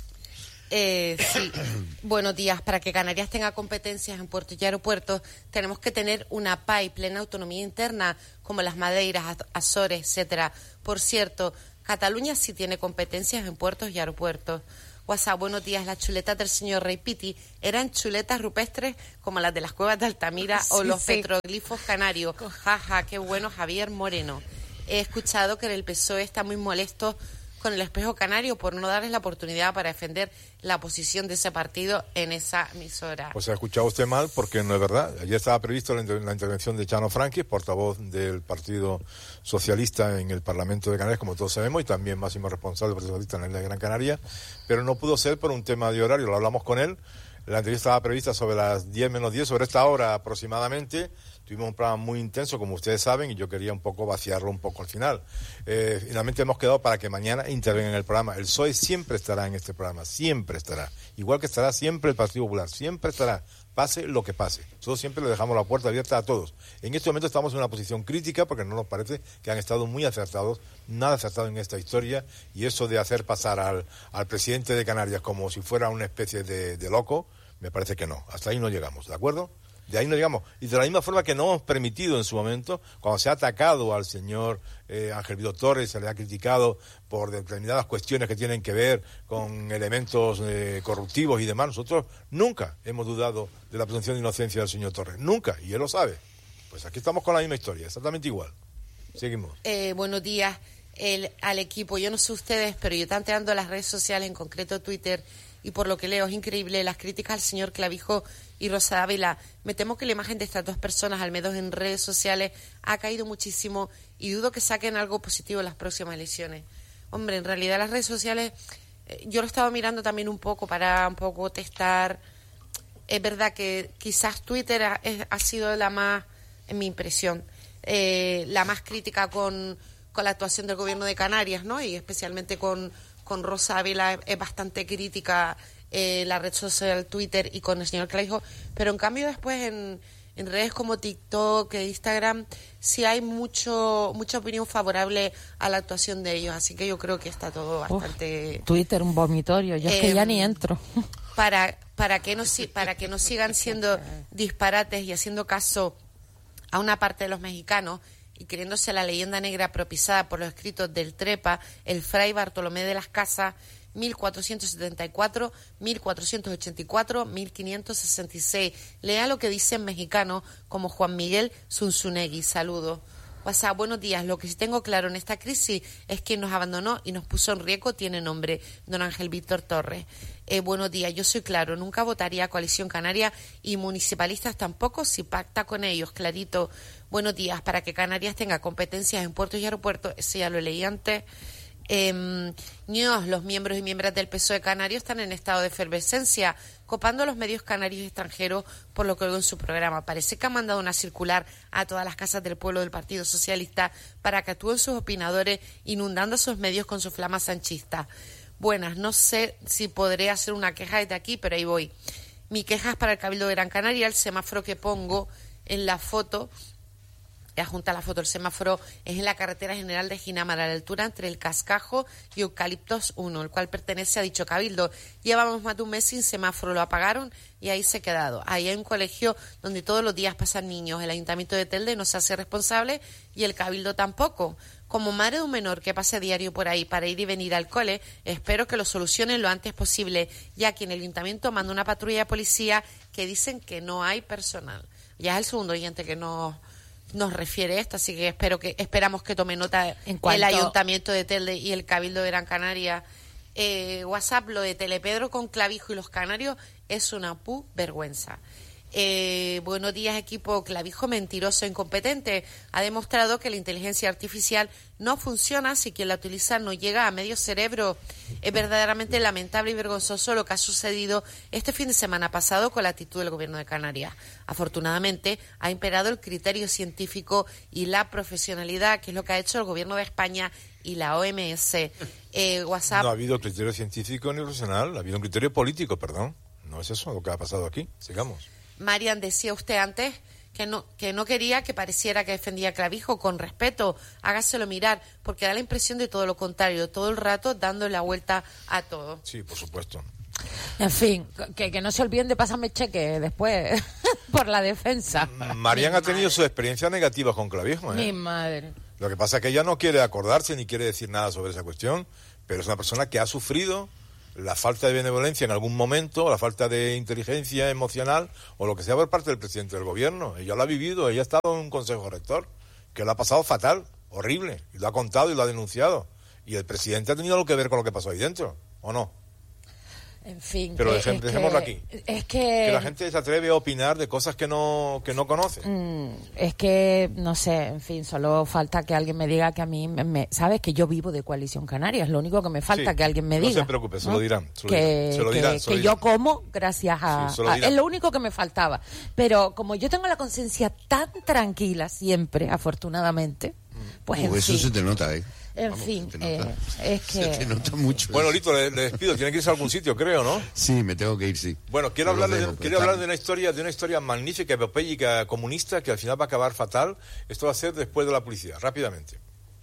Eh, sí, buenos días. Para que Canarias tenga competencias en puertos y aeropuertos, tenemos que tener una P A I, plena autonomía interna, como las Madeiras, Azores, etcétera. Por cierto, Cataluña sí tiene competencias en puertos y aeropuertos. WhatsApp, buenos días. Las chuletas del señor Rey Piti eran chuletas rupestres como las de las cuevas de Altamira sí, o los sí. petroglifos canarios. Jaja, ja, qué bueno, Javier Moreno. He escuchado que el P S O E está muy molesto con el Espejo Canario por no darles la oportunidad para defender la posición de ese partido en esa emisora. Pues ha escuchado usted mal, porque no es verdad. Ayer estaba previsto la, inter- la intervención de Chano Franqui, portavoz del Partido Socialista en el Parlamento de Canarias, como todos sabemos, y también máximo responsable del Partido Socialista en la isla de Gran Canaria, pero no pudo ser por un tema de horario. Lo hablamos con él. La entrevista estaba prevista sobre las diez menos diez, sobre esta hora aproximadamente. Tuvimos un programa muy intenso, como ustedes saben, y yo quería un poco vaciarlo un poco al final. Eh, finalmente hemos quedado para que mañana intervenga en el programa. El P S O E siempre estará en este programa, siempre estará. Igual que estará siempre el Partido Popular, siempre estará, pase lo que pase. Nosotros siempre le dejamos la puerta abierta a todos. En este momento estamos en una posición crítica porque no nos parece que han estado muy acertados, nada acertado en esta historia, y eso de hacer pasar al, al presidente de Canarias como si fuera una especie de, de loco, me parece que no. Hasta ahí no llegamos, ¿de acuerdo? De ahí no llegamos. Y de la misma forma que no hemos permitido en su momento, cuando se ha atacado al señor eh, Ángel Víctor Torres, se le ha criticado por determinadas cuestiones que tienen que ver con elementos eh, corruptivos y demás, nosotros nunca hemos dudado de la presunción de inocencia del señor Torres. Nunca, y él lo sabe. Pues aquí estamos con la misma historia, exactamente igual. Seguimos. Eh, buenos días el, al equipo. Yo no sé ustedes, pero yo tanteando las redes sociales, en concreto Twitter, y por lo que leo es increíble las críticas al señor Clavijo y Rosa Dávila. Me temo que la imagen de estas dos personas, al menos en redes sociales, ha caído muchísimo y dudo que saquen algo positivo en las próximas elecciones. Hombre, en realidad las redes sociales, eh, yo lo he estado mirando también un poco para un poco testar. Es verdad que quizás Twitter ha, es, ha sido la más, en mi impresión, eh, la más crítica con, con la actuación del gobierno de Canarias, ¿no? Y especialmente con... con Rosa Ávila es bastante crítica eh, la red social Twitter y con el señor Clavijo, pero en cambio después en, en redes como TikTok e Instagram sí hay mucho mucha opinión favorable a la actuación de ellos, así que yo creo que está todo bastante... Uf, Twitter un vomitorio, yo eh, es que ya ni entro. Para, para, que no, para que no sigan siendo disparates y haciendo caso a una parte de los mexicanos y creyéndose la leyenda negra propiciada por los escritos del Trepa, el fray Bartolomé de las Casas, mil cuatrocientos setenta y cuatro, mil cuatrocientos ochenta y cuatro, mil quinientos sesenta y seis. Lea lo que dicen mexicanos como Juan Miguel Zunzunegui. Saludos. WhatsApp, buenos días. Lo que sí tengo claro en esta crisis es que nos abandonó y nos puso en riesgo tiene nombre, don Ángel Víctor Torres. Eh, buenos días, yo soy claro, nunca votaría a Coalición Canaria y municipalistas tampoco si pacta con ellos, clarito. Buenos días, para que Canarias tenga competencias en puertos y aeropuertos, eso ya lo leí antes. Eh, los miembros y miembros del P S O E canario están en estado de efervescencia, copando los medios canarios extranjeros por lo que oigo en su programa. Parece que han mandado una circular a todas las casas del pueblo del Partido Socialista para que actúen sus opinadores, inundando sus medios con su flama sanchista. Buenas, no sé si podré hacer una queja desde aquí, pero ahí voy. Mi queja es para el Cabildo de Gran Canaria. El semáforo que pongo en la foto, adjunta la foto, el semáforo es en la carretera general de Ginamar, a la altura entre el Cascajo y Eucaliptos uno, el cual pertenece a dicho cabildo. Llevábamos más de un mes sin semáforo, lo apagaron y ahí se ha quedado. Ahí hay un colegio donde todos los días pasan niños. El Ayuntamiento de Telde no se hace responsable y el cabildo tampoco. Como madre de un menor que pase diario por ahí para ir y venir al cole, espero que lo solucionen lo antes posible, ya que en el Ayuntamiento manda una patrulla de policía que dicen que no hay personal. Ya es el segundo oyente que nos... nos refiere esto, así que espero que esperamos que tome nota en cuanto... el Ayuntamiento de Telde y el Cabildo de Gran Canaria. Eh, WhatsApp, lo de Telepedro con Clavijo y los canarios es una pu vergüenza. Eh, buenos días, equipo. Clavijo mentiroso e incompetente ha demostrado que la inteligencia artificial no funciona si quien la utiliza no llega a medio cerebro. Es verdaderamente lamentable y vergonzoso lo que ha sucedido este fin de semana pasado con la actitud del gobierno de Canarias. Afortunadamente ha imperado el criterio científico y la profesionalidad, que es lo que ha hecho el gobierno de España y la O M S. Eh, WhatsApp. No ha habido criterio científico ni profesional, ha habido un criterio político, perdón. no es eso lo que ha pasado aquí. Sigamos. Marian, decía usted antes que no, que no quería que pareciera que defendía a Clavijo. Con respeto, hágaselo mirar, porque da la impresión de todo lo contrario, todo el rato dando la vuelta a todo. Sí, por supuesto. En fin, que, que no se olviden de pasarme cheque después por la defensa. Marian ha tenido sus experiencias negativas con Clavijo, ¿eh? Mi madre. Lo que pasa es que ella no quiere acordarse ni quiere decir nada sobre esa cuestión, pero es una persona que ha sufrido la falta de benevolencia en algún momento, la falta de inteligencia emocional o lo que sea por parte del presidente del gobierno. Ella lo ha vivido, ella ha estado en un consejo rector que lo ha pasado fatal, horrible, y lo ha contado y lo ha denunciado. Y el presidente ha tenido algo que ver con lo que pasó ahí dentro, ¿o no? En fin, pero que, dejem, es dejémoslo que, aquí. Es que... que la gente se atreve a opinar de cosas que no que no conoce. Mm, es que, no sé, en fin, solo falta que alguien me diga que a mí, me, me, ¿sabes? Que yo vivo de Coalición Canaria, es lo único que me falta, sí, que alguien me no diga. No se preocupe, se ¿no? lo dirán. Se lo que dirán, se lo dirán, que, se lo que dirán. yo como gracias a... Sí, se lo a dirán. es lo único que me faltaba. Pero como yo tengo la conciencia tan tranquila siempre, afortunadamente, pues uh, en eso fin. se te nota, ¿eh? En Vamos, fin, se te nota. eh, es que... Se te nota mucho. Bueno, Lito, le, le despido. Tiene que irse a algún sitio, creo, ¿no? Sí, me tengo que ir, sí. Bueno, quiero Yo hablarle, lo dejo, de, pero quiero está- hablar de una historia, de una historia magnífica, epopéyica, comunista, que al final va a acabar fatal. Esto va a ser después de la publicidad, rápidamente.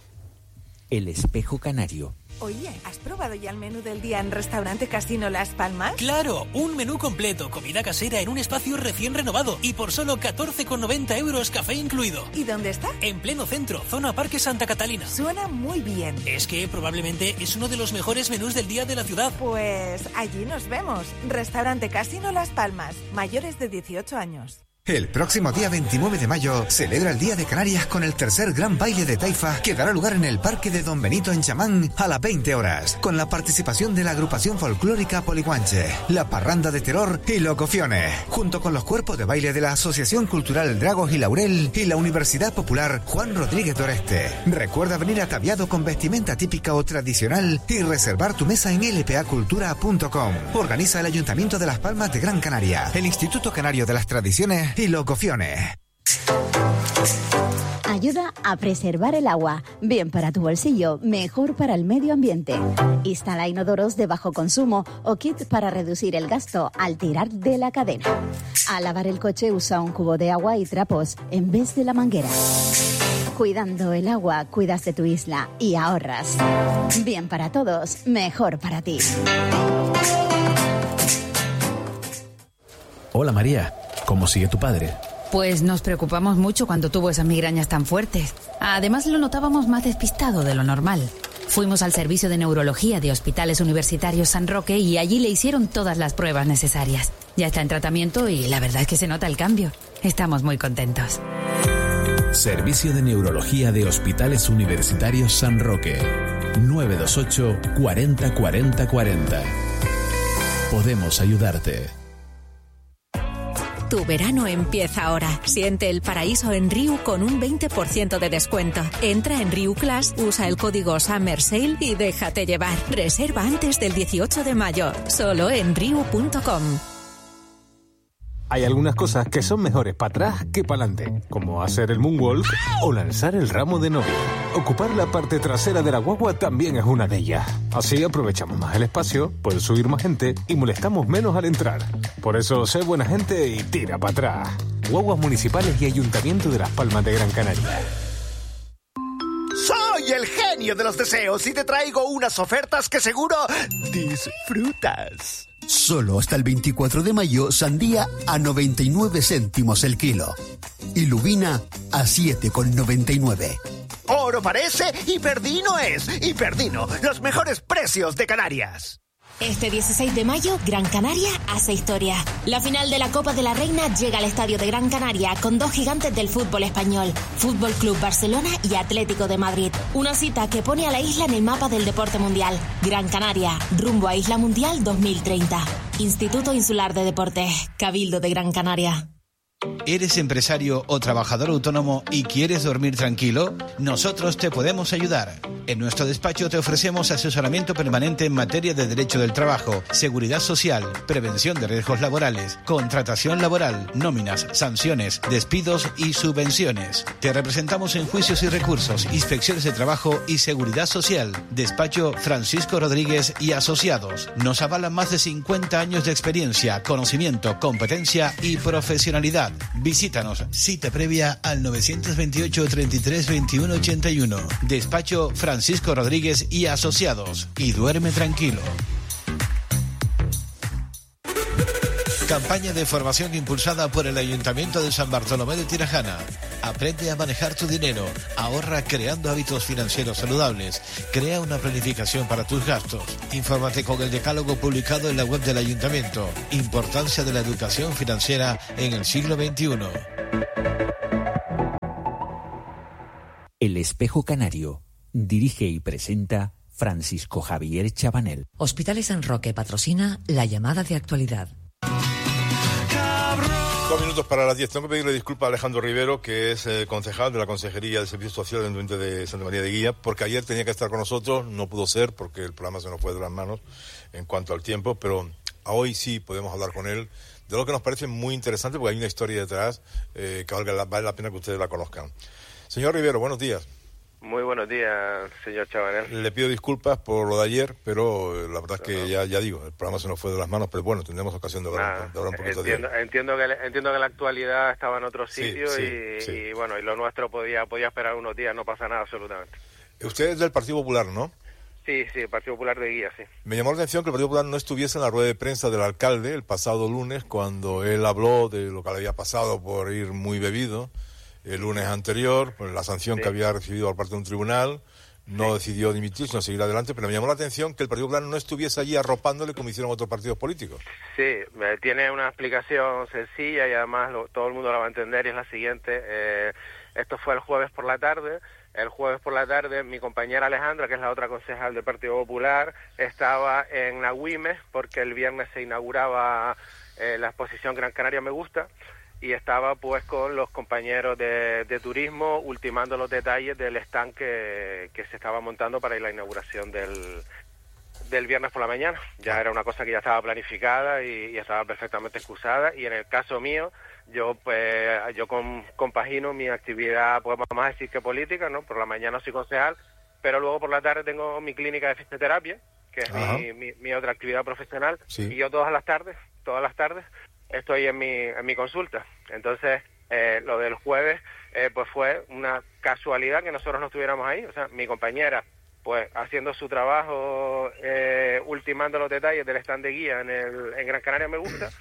El espejo canario. Oye, ¿has probado ya el menú del día en Restaurante Casino Las Palmas? ¡Claro! Un menú completo, comida casera en un espacio recién renovado y por solo catorce con noventa euros, café incluido. ¿Y dónde está? En pleno centro, zona Parque Santa Catalina. Suena muy bien. Es que probablemente es uno de los mejores menús del día de la ciudad. Pues allí nos vemos. Restaurante Casino Las Palmas, mayores de dieciocho años. El próximo día veintinueve de mayo celebra el Día de Canarias con el tercer gran baile de taifa que dará lugar en el Parque de Don Benito en Chamán a las veinte horas, con la participación de la agrupación folclórica Poliguanche, la Parranda de Terror y Locociones, junto con los cuerpos de baile de la Asociación Cultural Dragos y Laurel y la Universidad Popular Juan Rodríguez Doreste. Recuerda venir ataviado con vestimenta típica o tradicional y reservar tu mesa en l p a cultura punto com. Organiza el Ayuntamiento de Las Palmas de Gran Canaria, el Instituto Canario de las Tradiciones y Locociones. Ayuda a preservar el agua. Bien para tu bolsillo, mejor para el medio ambiente. Instala inodoros de bajo consumo o kit para reducir el gasto al tirar de la cadena. Al lavar el coche usa un cubo de agua y trapos en vez de la manguera. Cuidando el agua, cuidas de tu isla y ahorras. Bien para todos, mejor para ti. Hola María, ¿cómo sigue tu padre? Pues nos preocupamos mucho cuando tuvo esas migrañas tan fuertes. Además lo notábamos más despistado de lo normal. Fuimos al servicio de neurología de Hospitales Universitarios San Roque y allí le hicieron todas las pruebas necesarias. Ya está en tratamiento y la verdad es que se nota el cambio. Estamos muy contentos. Servicio de Neurología de Hospitales Universitarios San Roque. nueve dos ocho, cuarenta, cuarenta, cuarenta. Podemos ayudarte. Tu verano empieza ahora. Siente el paraíso en Riu con un veinte por ciento de descuento. Entra en Riu Class, usa el código Summer Sale y déjate llevar. Reserva antes del dieciocho de mayo. Solo en riu punto com. Hay algunas cosas que son mejores para atrás que para adelante, como hacer el moonwalk o lanzar el ramo de novia. Ocupar la parte trasera de la guagua también es una de ellas. Así aprovechamos más el espacio, puede subir más gente y molestamos menos al entrar. Por eso, sé buena gente y tira para atrás. Guaguas municipales y Ayuntamiento de Las Palmas de Gran Canaria. Soy el genio de los deseos y te traigo unas ofertas que seguro disfrutas. Solo hasta el veinticuatro de mayo, sandía a noventa y nueve céntimos el kilo. Y lubina a siete con noventa y nueve. Oro parece y Perdino es. Y Perdino, los mejores precios de Canarias. Este dieciséis de mayo, Gran Canaria hace historia. La final de la Copa de la Reina llega al Estadio de Gran Canaria con dos gigantes del fútbol español, Fútbol Club Barcelona y Atlético de Madrid. Una cita que pone a la isla en el mapa del deporte mundial. Gran Canaria, rumbo a Isla Mundial dos mil treinta. Instituto Insular de Deportes, Cabildo de Gran Canaria. ¿Eres empresario o trabajador autónomo y quieres dormir tranquilo? Nosotros te podemos ayudar. En nuestro despacho te ofrecemos asesoramiento permanente en materia de derecho del trabajo, seguridad social, prevención de riesgos laborales, contratación laboral, nóminas, sanciones, despidos y subvenciones. Te representamos en juicios y recursos, inspecciones de trabajo y seguridad social. Despacho Francisco Rodríguez y Asociados. Nos avalan más de cincuenta años de experiencia, conocimiento, competencia y profesionalidad. Visítanos, cita previa al nueve dos ocho, treinta y tres, veintiuno, ochenta y uno. Despacho Francisco Rodríguez y Asociados. Y duerme tranquilo. Campaña de formación impulsada por el Ayuntamiento de San Bartolomé de Tirajana. Aprende a manejar tu dinero. Ahorra creando hábitos financieros saludables. Crea una planificación para tus gastos. Infórmate con el decálogo publicado en la web del Ayuntamiento. Importancia de la educación financiera en el siglo veintiuno. El Espejo Canario. Dirige y presenta Francisco Javier Chabanel. Hospitales San Roque patrocina la llamada de actualidad. Dos minutos para las diez. Tengo que pedirle disculpas a Alejandro Rivero, que es eh, concejal de la Consejería de Servicios Sociales del Ayuntamiento de Santa María de Guía, porque ayer tenía que estar con nosotros, no pudo ser porque el programa se nos fue de las manos en cuanto al tiempo, pero hoy sí podemos hablar con él de lo que nos parece muy interesante, porque hay una historia detrás eh, que valga la, vale la pena que ustedes la conozcan. Señor Rivero, buenos días. Muy buenos días, señor Chabanel. Le pido disculpas por lo de ayer, pero la verdad es que no. ya, ya digo, el programa se nos fue de las manos, pero bueno, tendremos ocasión de hablar, nah, de hablar un poquito entiendo, de él. Entiendo que, entiendo que la actualidad estaba en otro sitio sí, y, sí, sí. y bueno, y lo nuestro podía, podía esperar unos días, no pasa nada absolutamente. Usted es del Partido Popular, ¿no? Sí, sí, el Partido Popular de Guía, sí. Me llamó la atención que el Partido Popular no estuviese en la rueda de prensa del alcalde el pasado lunes, cuando él habló de lo que le había pasado por ir muy bebido el lunes anterior, por la sanción sí. que había recibido por parte de un tribunal. No sí. decidió dimitir, sino seguir adelante, pero me llamó la atención que el Partido Popular no estuviese allí arropándole como hicieron otros partidos políticos. Sí, tiene una explicación sencilla y además lo, todo el mundo la va a entender, y es la siguiente. Eh, esto fue el jueves por la tarde. El jueves por la tarde mi compañera Alejandra, que es la otra concejal del Partido Popular, estaba en Nagüimes porque el viernes se inauguraba eh, la exposición Gran Canaria Me Gusta, y estaba pues con los compañeros de, de turismo ultimando los detalles del stand que, que se estaba montando para la inauguración del, del viernes por la mañana. Ya era una cosa que ya estaba planificada y, y estaba perfectamente excusada, y en el caso mío, yo pues yo con, compagino mi actividad, podemos más decir que política, ¿no? Por la mañana soy concejal, pero luego por la tarde tengo mi clínica de fisioterapia, que es mi, mi, mi otra actividad profesional, sí. y yo todas las tardes, todas las tardes, estoy en mi en mi consulta. Entonces, eh, lo del jueves, eh, pues fue una casualidad que nosotros no estuviéramos ahí. O sea, mi compañera, pues haciendo su trabajo, eh, ultimando los detalles del stand de guía en el en Gran Canaria Me Gusta,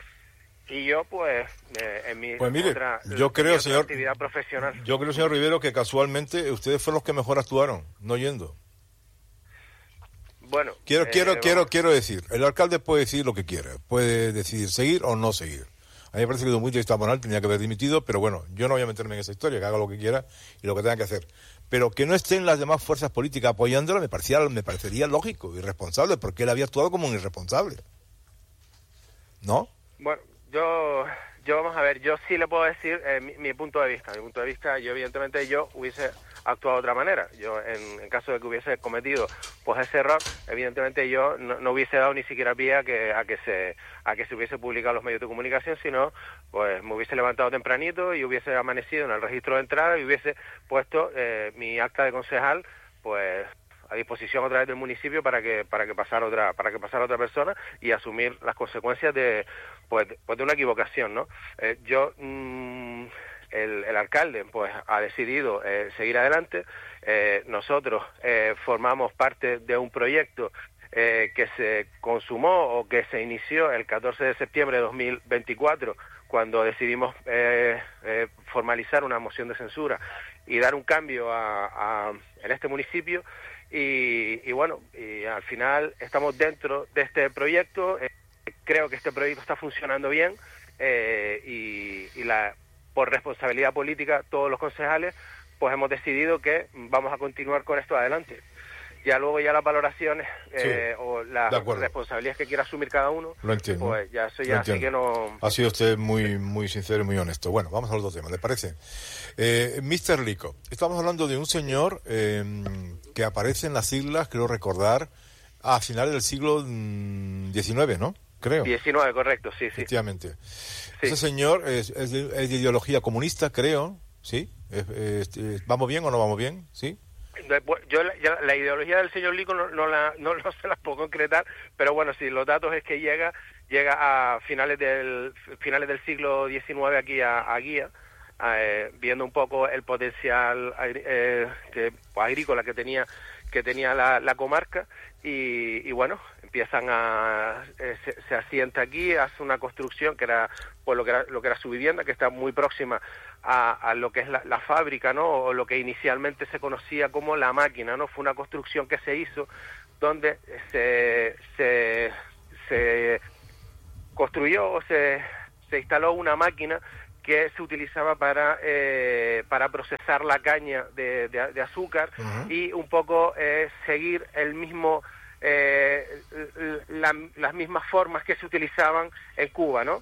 y yo, pues, eh, en mi pues mire, otra, yo creo, otra señor, actividad profesional. Yo creo, señor Rivero, que casualmente ustedes fueron los que mejor actuaron, no yendo. Bueno, quiero eh, quiero bueno. quiero quiero decir, el alcalde puede decir lo que quiere, puede decidir seguir o no seguir. A mí me parece que desde un punto de vista moral tenía que haber dimitido, pero bueno, yo no voy a meterme en esa historia, que haga lo que quiera y lo que tenga que hacer. Pero que no estén las demás fuerzas políticas apoyándolo me parecía me parecería lógico y responsable, porque él había actuado como un irresponsable. ¿No? Bueno, yo yo vamos a ver, yo sí le puedo decir eh, mi, mi punto de vista. Mi punto de vista, yo evidentemente yo hubiese actuado de otra manera. Yo, en, en caso de que hubiese cometido pues ese error, evidentemente yo no, no hubiese dado ni siquiera pie a que a que se a que se hubiese publicado en los medios de comunicación, sino pues me hubiese levantado tempranito y hubiese amanecido en el registro de entrada y hubiese puesto eh, mi acta de concejal pues a disposición otra vez del municipio para que para que pasara otra para que pasara otra persona y asumir las consecuencias de pues de, pues de una equivocación, ¿no? Eh, yo mmm, El, el alcalde pues ha decidido eh, seguir adelante. Eh, nosotros eh, formamos parte de un proyecto eh, que se consumó o que se inició el catorce de septiembre de dos mil veinticuatro, cuando decidimos eh, eh, formalizar una moción de censura y dar un cambio a, a, en este municipio, y, y bueno, y al final estamos dentro de este proyecto. Eh, creo que este proyecto está funcionando bien, eh, y, y la por responsabilidad política, todos los concejales, pues hemos decidido que vamos a continuar con esto adelante. Ya luego ya las valoraciones eh, Sí, o las de acuerdo. responsabilidades que quiera asumir cada uno, Lo entiendo. pues ya eso Lo ya sí entiendo. que no... Ha sido usted muy muy sincero y muy honesto. Bueno, vamos al otro tema, ¿le parece? Eh, mister Lico, estamos hablando de un señor eh, que aparece en las islas, creo recordar, a finales del siglo diecinueve, ¿no? Creo. diecinueve, correcto, sí, sí. Efectivamente. Ese señor es, es, de, es de ideología comunista, creo, ¿sí? Es- es- es- ¿Vamos bien o no vamos bien? ¿Sí? Yo la, ya la ideología del señor Lico no, no, la, no, no se la puedo concretar, pero bueno, sí, los datos es que llega llega a finales del finales del siglo diecinueve aquí a, a Guía, eh, viendo un poco el potencial agri- eh, que, pues, agrícola que tenía que tenía la, la comarca y, y bueno, empiezan a eh, se, se asienta aquí, hace una construcción que era pues lo que era lo que era su vivienda, que está muy próxima a, a lo que es la, la fábrica, ¿no? O lo que inicialmente se conocía como la máquina, ¿no? Fue una construcción que se hizo donde se se, se construyó o se, se instaló una máquina que se utilizaba para eh, para procesar la caña de, de, de azúcar Ujú. y un poco eh, seguir el mismo eh, la- las mismas formas que se utilizaban en Cuba, ¿no?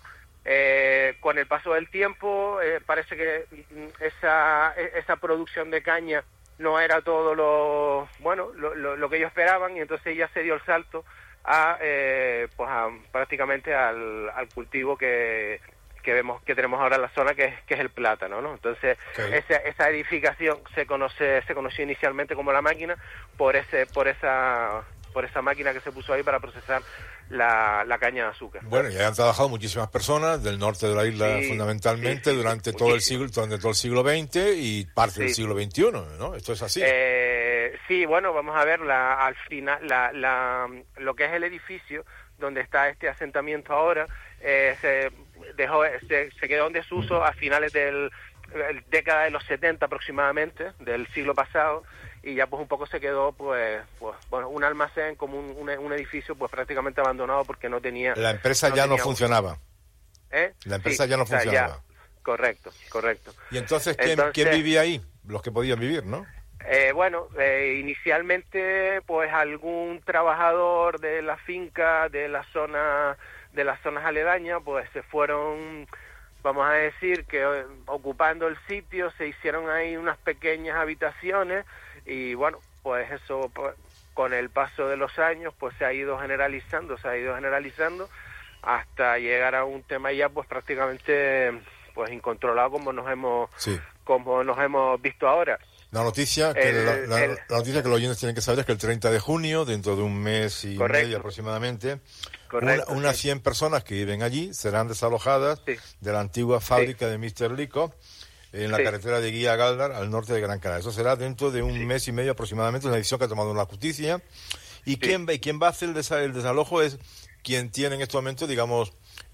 Eh, con el paso del tiempo eh, parece que mm, esa esa producción de caña no era todo lo bueno lo, lo, lo que ellos esperaban y entonces ya se dio el salto a eh, pues a, prácticamente al, al cultivo que que vemos que tenemos ahora en la zona, que es que es el plátano, ¿no? Entonces Ok. esa, esa edificación se conoce se conoció inicialmente como la máquina por ese por esa por esa máquina que se puso ahí para procesar la, la caña de azúcar. Bueno, ya han trabajado muchísimas personas del norte de la isla, Sí, fundamentalmente, sí, sí, durante sí, todo el muchísimo. siglo durante todo el siglo veinte y parte del Sí. siglo veintiuno, ¿no? Esto es así. Eh, sí, bueno, vamos a ver la, al final la, la, lo que es el edificio donde está este asentamiento ahora eh, se dejó se, se quedó en desuso a finales del el década de los setenta aproximadamente del siglo pasado y ya pues un poco se quedó pues pues bueno un almacén como un, un, un edificio pues prácticamente abandonado porque no tenía La empresa ya no tenía- funcionaba. ¿Eh? La empresa Sí, ya no o sea, funcionaba. correcto, correcto. Y entonces, ¿quién, Entonces- quién vivía ahí? Los que podían vivir, ¿no? Eh, bueno, eh, inicialmente, pues algún trabajador de la finca, de la zona, de las zonas aledañas, pues se fueron, vamos a decir, que eh, ocupando el sitio, se hicieron ahí unas pequeñas habitaciones y bueno, pues eso, pues, con el paso de los años, pues se ha ido generalizando, se ha ido generalizando hasta llegar a un tema ya, pues prácticamente, pues incontrolado como nos hemos, Sí. como nos hemos visto ahora. La noticia que El- la, la- el- la noticia que los oyentes tienen que saber es que el treinta de junio, dentro de un mes y Correcto. medio aproximadamente, Correcto, una- unas sí. cien personas que viven allí serán desalojadas de la antigua fábrica de mister Lico en la Sí. carretera de Guía a Galdar, al norte de Gran Canaria. Eso será dentro de un mes y medio aproximadamente, una decisión que ha tomado la justicia. Y quién va, y quién va a hacer el, desa- el desalojo es quien tiene en este momento, digamos,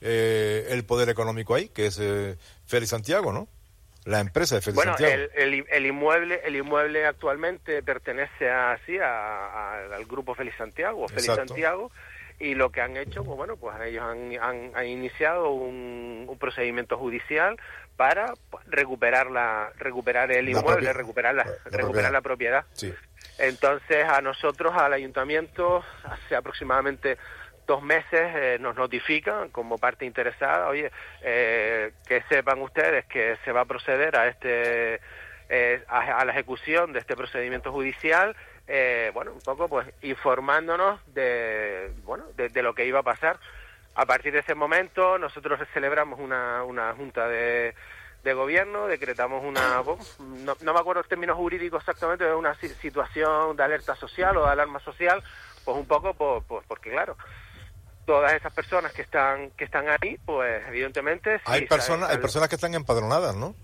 eh, el poder económico ahí, que es eh, Félix Santiago, ¿no? La empresa de Félix Bueno, Santiago. el, el, el inmueble el inmueble actualmente pertenece a, sí, a, a- al grupo Félix Santiago, o Félix Exacto. Santiago, y lo que han hecho, pues bueno, pues ellos han, han, han iniciado un, un procedimiento judicial para pues, recuperar la recuperar el La inmueble, propia- recuperar la, la recuperar propiedad. la propiedad. Sí. Entonces, a nosotros, al ayuntamiento, hace aproximadamente dos meses eh, nos notifican como parte interesada, oye, eh, que sepan ustedes que se va a proceder a este eh, a, a la ejecución de este procedimiento judicial, eh, bueno, un poco pues informándonos de bueno de, de lo que iba a pasar. A partir de ese momento, nosotros celebramos una, una junta de de gobierno, decretamos una, bueno, no, no me acuerdo el término jurídico exactamente, de una si- situación de alerta social o de alarma social, pues un poco por, por- porque claro, todas esas personas que están que están ahí, pues evidentemente sí, Hay personas, hay saben- personas que están empadronadas, ¿no?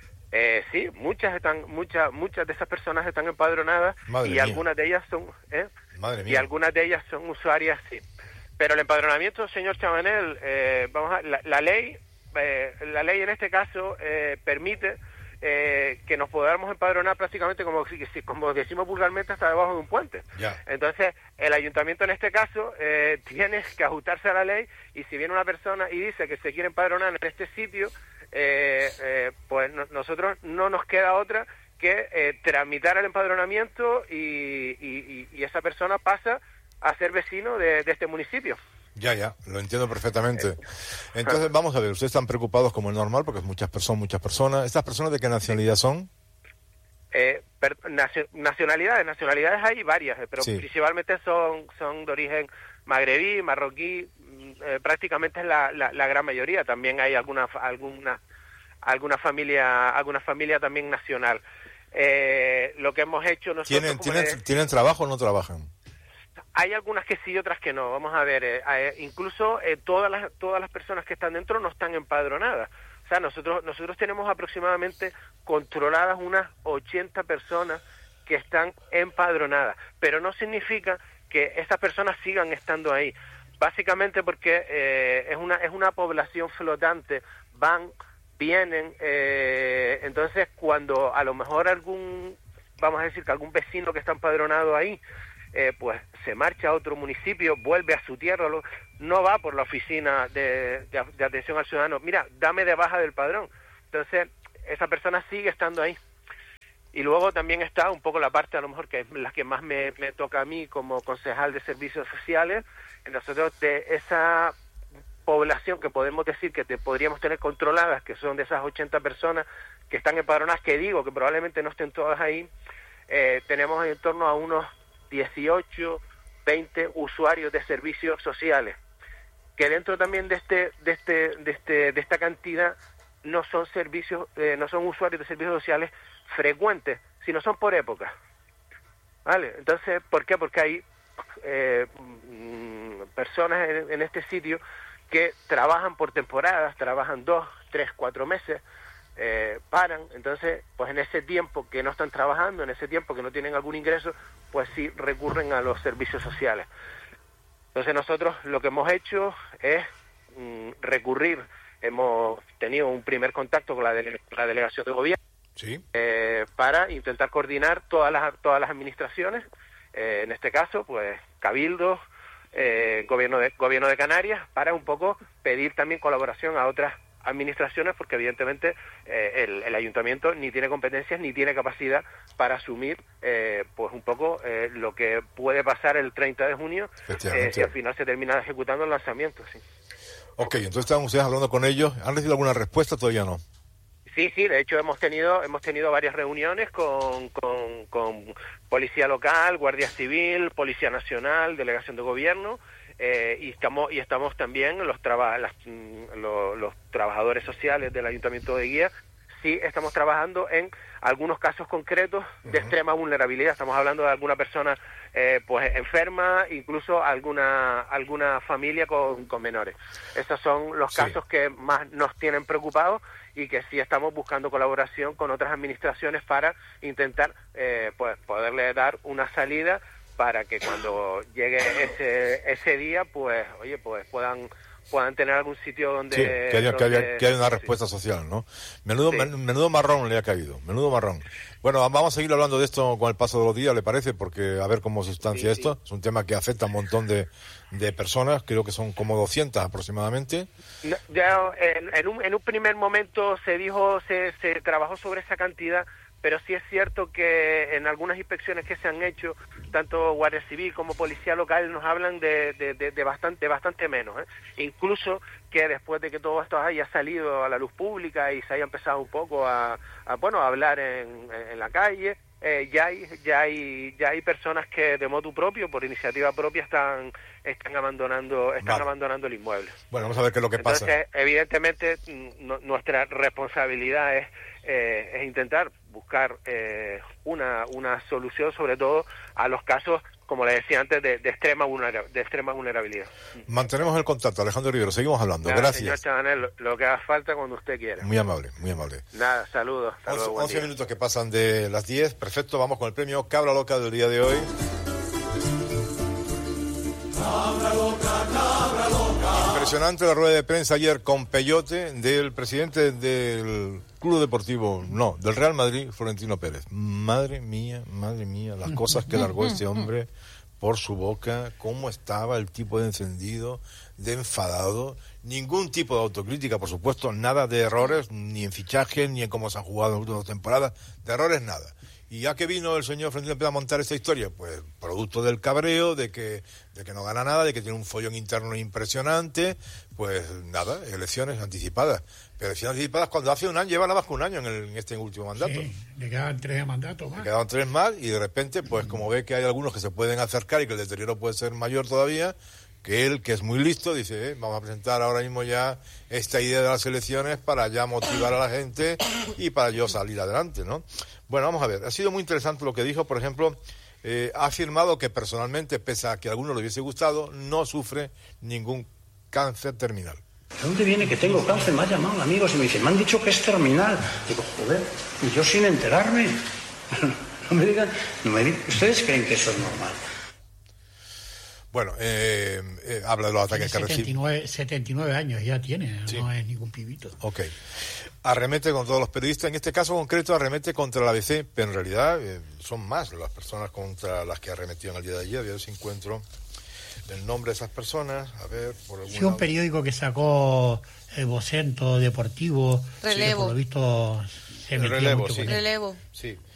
eh, sí, muchas están, muchas muchas de esas personas están empadronadas Madre y mía. algunas de ellas son, ¿eh? Madre y mía. algunas de ellas son usuarias, sí. Pero el empadronamiento, señor Chabanel, eh, vamos a, la, la ley, eh, la ley en este caso eh, permite eh, que nos podamos empadronar prácticamente como si- si- como decimos vulgarmente hasta debajo de un puente. Ya. Entonces, el ayuntamiento en este caso eh, tiene que ajustarse a la ley y si viene una persona y dice que se quiere empadronar en este sitio, eh, eh, pues no- nosotros no nos queda otra que eh, tramitar el empadronamiento y, y, y esa persona pasa a ser vecino de, de este municipio. Ya, ya, lo entiendo perfectamente. Entonces, vamos a ver, ustedes están preocupados como es normal, porque muchas personas, muchas personas. ¿Estas personas de qué nacionalidad son? Eh, per, nacio, nacionalidades, nacionalidades hay varias, pero Sí. principalmente son son de origen magrebí, marroquí, eh, prácticamente es la, la, la gran mayoría. También hay alguna alguna alguna familia alguna familia también nacional. Eh, lo que hemos hecho nosotros... ¿Tienen, como tienen, le- ¿Tienen trabajo o no trabajan? Hay algunas que sí y otras que no. Vamos a ver, eh, eh, incluso eh, todas las todas las personas que están dentro no están empadronadas. O sea, nosotros nosotros tenemos aproximadamente controladas unas ochenta personas que están empadronadas, pero no significa que esas personas sigan estando ahí. Básicamente porque eh, es una es una población flotante, van, vienen, eh, entonces cuando a lo mejor algún, vamos a decir que algún vecino que está empadronado ahí, eh, pues se marcha a otro municipio, vuelve a su tierra, lo, no va por la oficina de, de, de atención al ciudadano, mira, dame de baja del padrón. Entonces, esa persona sigue estando ahí. Y luego también está un poco la parte, a lo mejor, que es la que más me, me toca a mí como concejal de servicios sociales. Nosotros, de esa población que podemos decir que te podríamos tener controladas, que son de esas ochenta personas que están empadronadas, que digo que probablemente no estén todas ahí, eh, tenemos en torno a unos dieciocho, veinte usuarios de servicios sociales, que dentro también de este de este de este de esta cantidad no son servicios eh, no son usuarios de servicios sociales frecuentes, sino son por época. ¿Vale? Entonces, ¿por qué? Porque hay eh, mm, personas en, en este sitio que trabajan por temporadas, trabajan dos, tres, cuatro meses, eh, paran, entonces, pues en ese tiempo que no están trabajando, en ese tiempo que no tienen algún ingreso, pues sí recurren a los servicios sociales. Entonces nosotros lo que hemos hecho es mm, recurrir, hemos tenido un primer contacto con la, dele- la delegación de gobierno, sí. eh, para intentar coordinar todas las todas las administraciones, eh, en este caso, pues Cabildo, eh, gobierno de gobierno de Canarias, para un poco pedir también colaboración a otras administraciones, porque evidentemente eh, el, el ayuntamiento ni tiene competencias ni tiene capacidad para asumir eh, pues un poco eh, lo que puede pasar el treinta de junio, eh, si al final se termina ejecutando el lanzamiento. Sí. Ok, entonces estaban ustedes hablando con ellos. ¿Han recibido alguna respuesta? Todavía no. Sí, sí, de hecho hemos tenido hemos tenido varias reuniones con, con, con Policía Local, Guardia Civil, Policía Nacional, Delegación de Gobierno, eh, y estamos y estamos también los, traba, las, los, los trabajadores sociales del Ayuntamiento de Guía. Sí, estamos trabajando en algunos casos concretos de extrema vulnerabilidad. Estamos hablando de alguna persona eh, pues enferma, incluso alguna alguna familia con, con menores. Esos son los Sí. casos que más nos tienen preocupados y que sí estamos buscando colaboración con otras administraciones para intentar eh, pues poderle dar una salida para que cuando llegue ese ese día, pues oye, pues puedan puedan tener algún sitio donde... Sí, que haya, que haya, donde- que haya una respuesta social, ¿no? Menudo, Sí. men- menudo marrón le ha caído, menudo marrón. Bueno, vamos a seguir hablando de esto con el paso de los días, ¿le parece? Porque a ver cómo se sustancia Sí, esto. Es un tema que afecta a un montón de, de personas, creo que son como doscientas aproximadamente. No, ya en, en un, en un primer momento se dijo, se, se trabajó sobre esa cantidad, pero sí es cierto que en algunas inspecciones que se han hecho, tanto Guardia Civil como Policía Local nos hablan de, de, de, de bastante bastante menos, ¿eh? Incluso que después de que todo esto haya salido a la luz pública y se haya empezado un poco a, a bueno, a hablar en, en la calle, eh, ya hay ya hay ya hay personas que de motu propio, por iniciativa propia, están están abandonando están Vale. abandonando el inmueble. Bueno, vamos a ver qué es lo que pasa. Entonces, evidentemente, n- nuestra responsabilidad es, eh, es intentar buscar eh, una, una solución, sobre todo a los casos, como le decía antes, de, de extrema vulnera- de extrema vulnerabilidad. Mantenemos el contacto, Alejandro Rivero, seguimos hablando. Nada, Gracias. señor Chabanel, lo, lo que haga falta cuando usted quiera. Muy amable, muy amable. Nada, saludos. Hasta luego, buen once día. minutos que pasan de las diez. Perfecto, vamos con el premio Cabra Loca del día de hoy. Impresionante la rueda de prensa ayer con Peyote del presidente del Club Deportivo, no, del Real Madrid, Florentino Pérez. Madre mía, madre mía, las cosas que largó este hombre por su boca, cómo estaba el tipo de encendido, de enfadado. Ningún tipo de autocrítica, por supuesto, nada de errores, ni en fichajes, ni en cómo se han jugado en las últimas temporadas, de errores nada. ¿Y ya que vino el señor Florentino Pérez a montar esta historia? Pues producto del cabreo, de que de que no gana nada, de que tiene un follón interno impresionante, pues nada, elecciones anticipadas. Pero elecciones anticipadas cuando hace un año, lleva nada más que un año en, el, en este último mandato. Sí, le quedan tres mandatos más. Le quedan tres más y de repente, pues como ve que hay algunos que se pueden acercar y que el deterioro puede ser mayor todavía, que él, que es muy listo, dice, eh, vamos a presentar ahora mismo ya esta idea de las elecciones para ya motivar a la gente y para yo salir adelante, ¿no? Bueno, vamos a ver, ha sido muy interesante lo que dijo, por ejemplo, eh, ha afirmado que personalmente, pese a que a alguno le hubiese gustado, no sufre ningún cáncer terminal. ¿De dónde viene que tengo cáncer? Me ha llamado amigos y me dicen, me han dicho que es terminal. Digo, joder, y yo sin enterarme. No me digan, no me digan, ¿ustedes creen que eso es normal? Bueno, eh, eh, habla de los ataques que recibe. setenta y nueve años ya tiene, sí. No es ningún pibito. Ok. Arremete con todos los periodistas, en este caso concreto arremete contra la A B C, pero en realidad eh, son más las personas contra las que arremetió en el día de ayer. A ver si encuentro el nombre de esas personas, a ver, por algún sí, un periódico que sacó el Vocento Deportivo, Relevo. Que por lo visto se metió Relevo, mucho sí. con él. Relevo. Sí.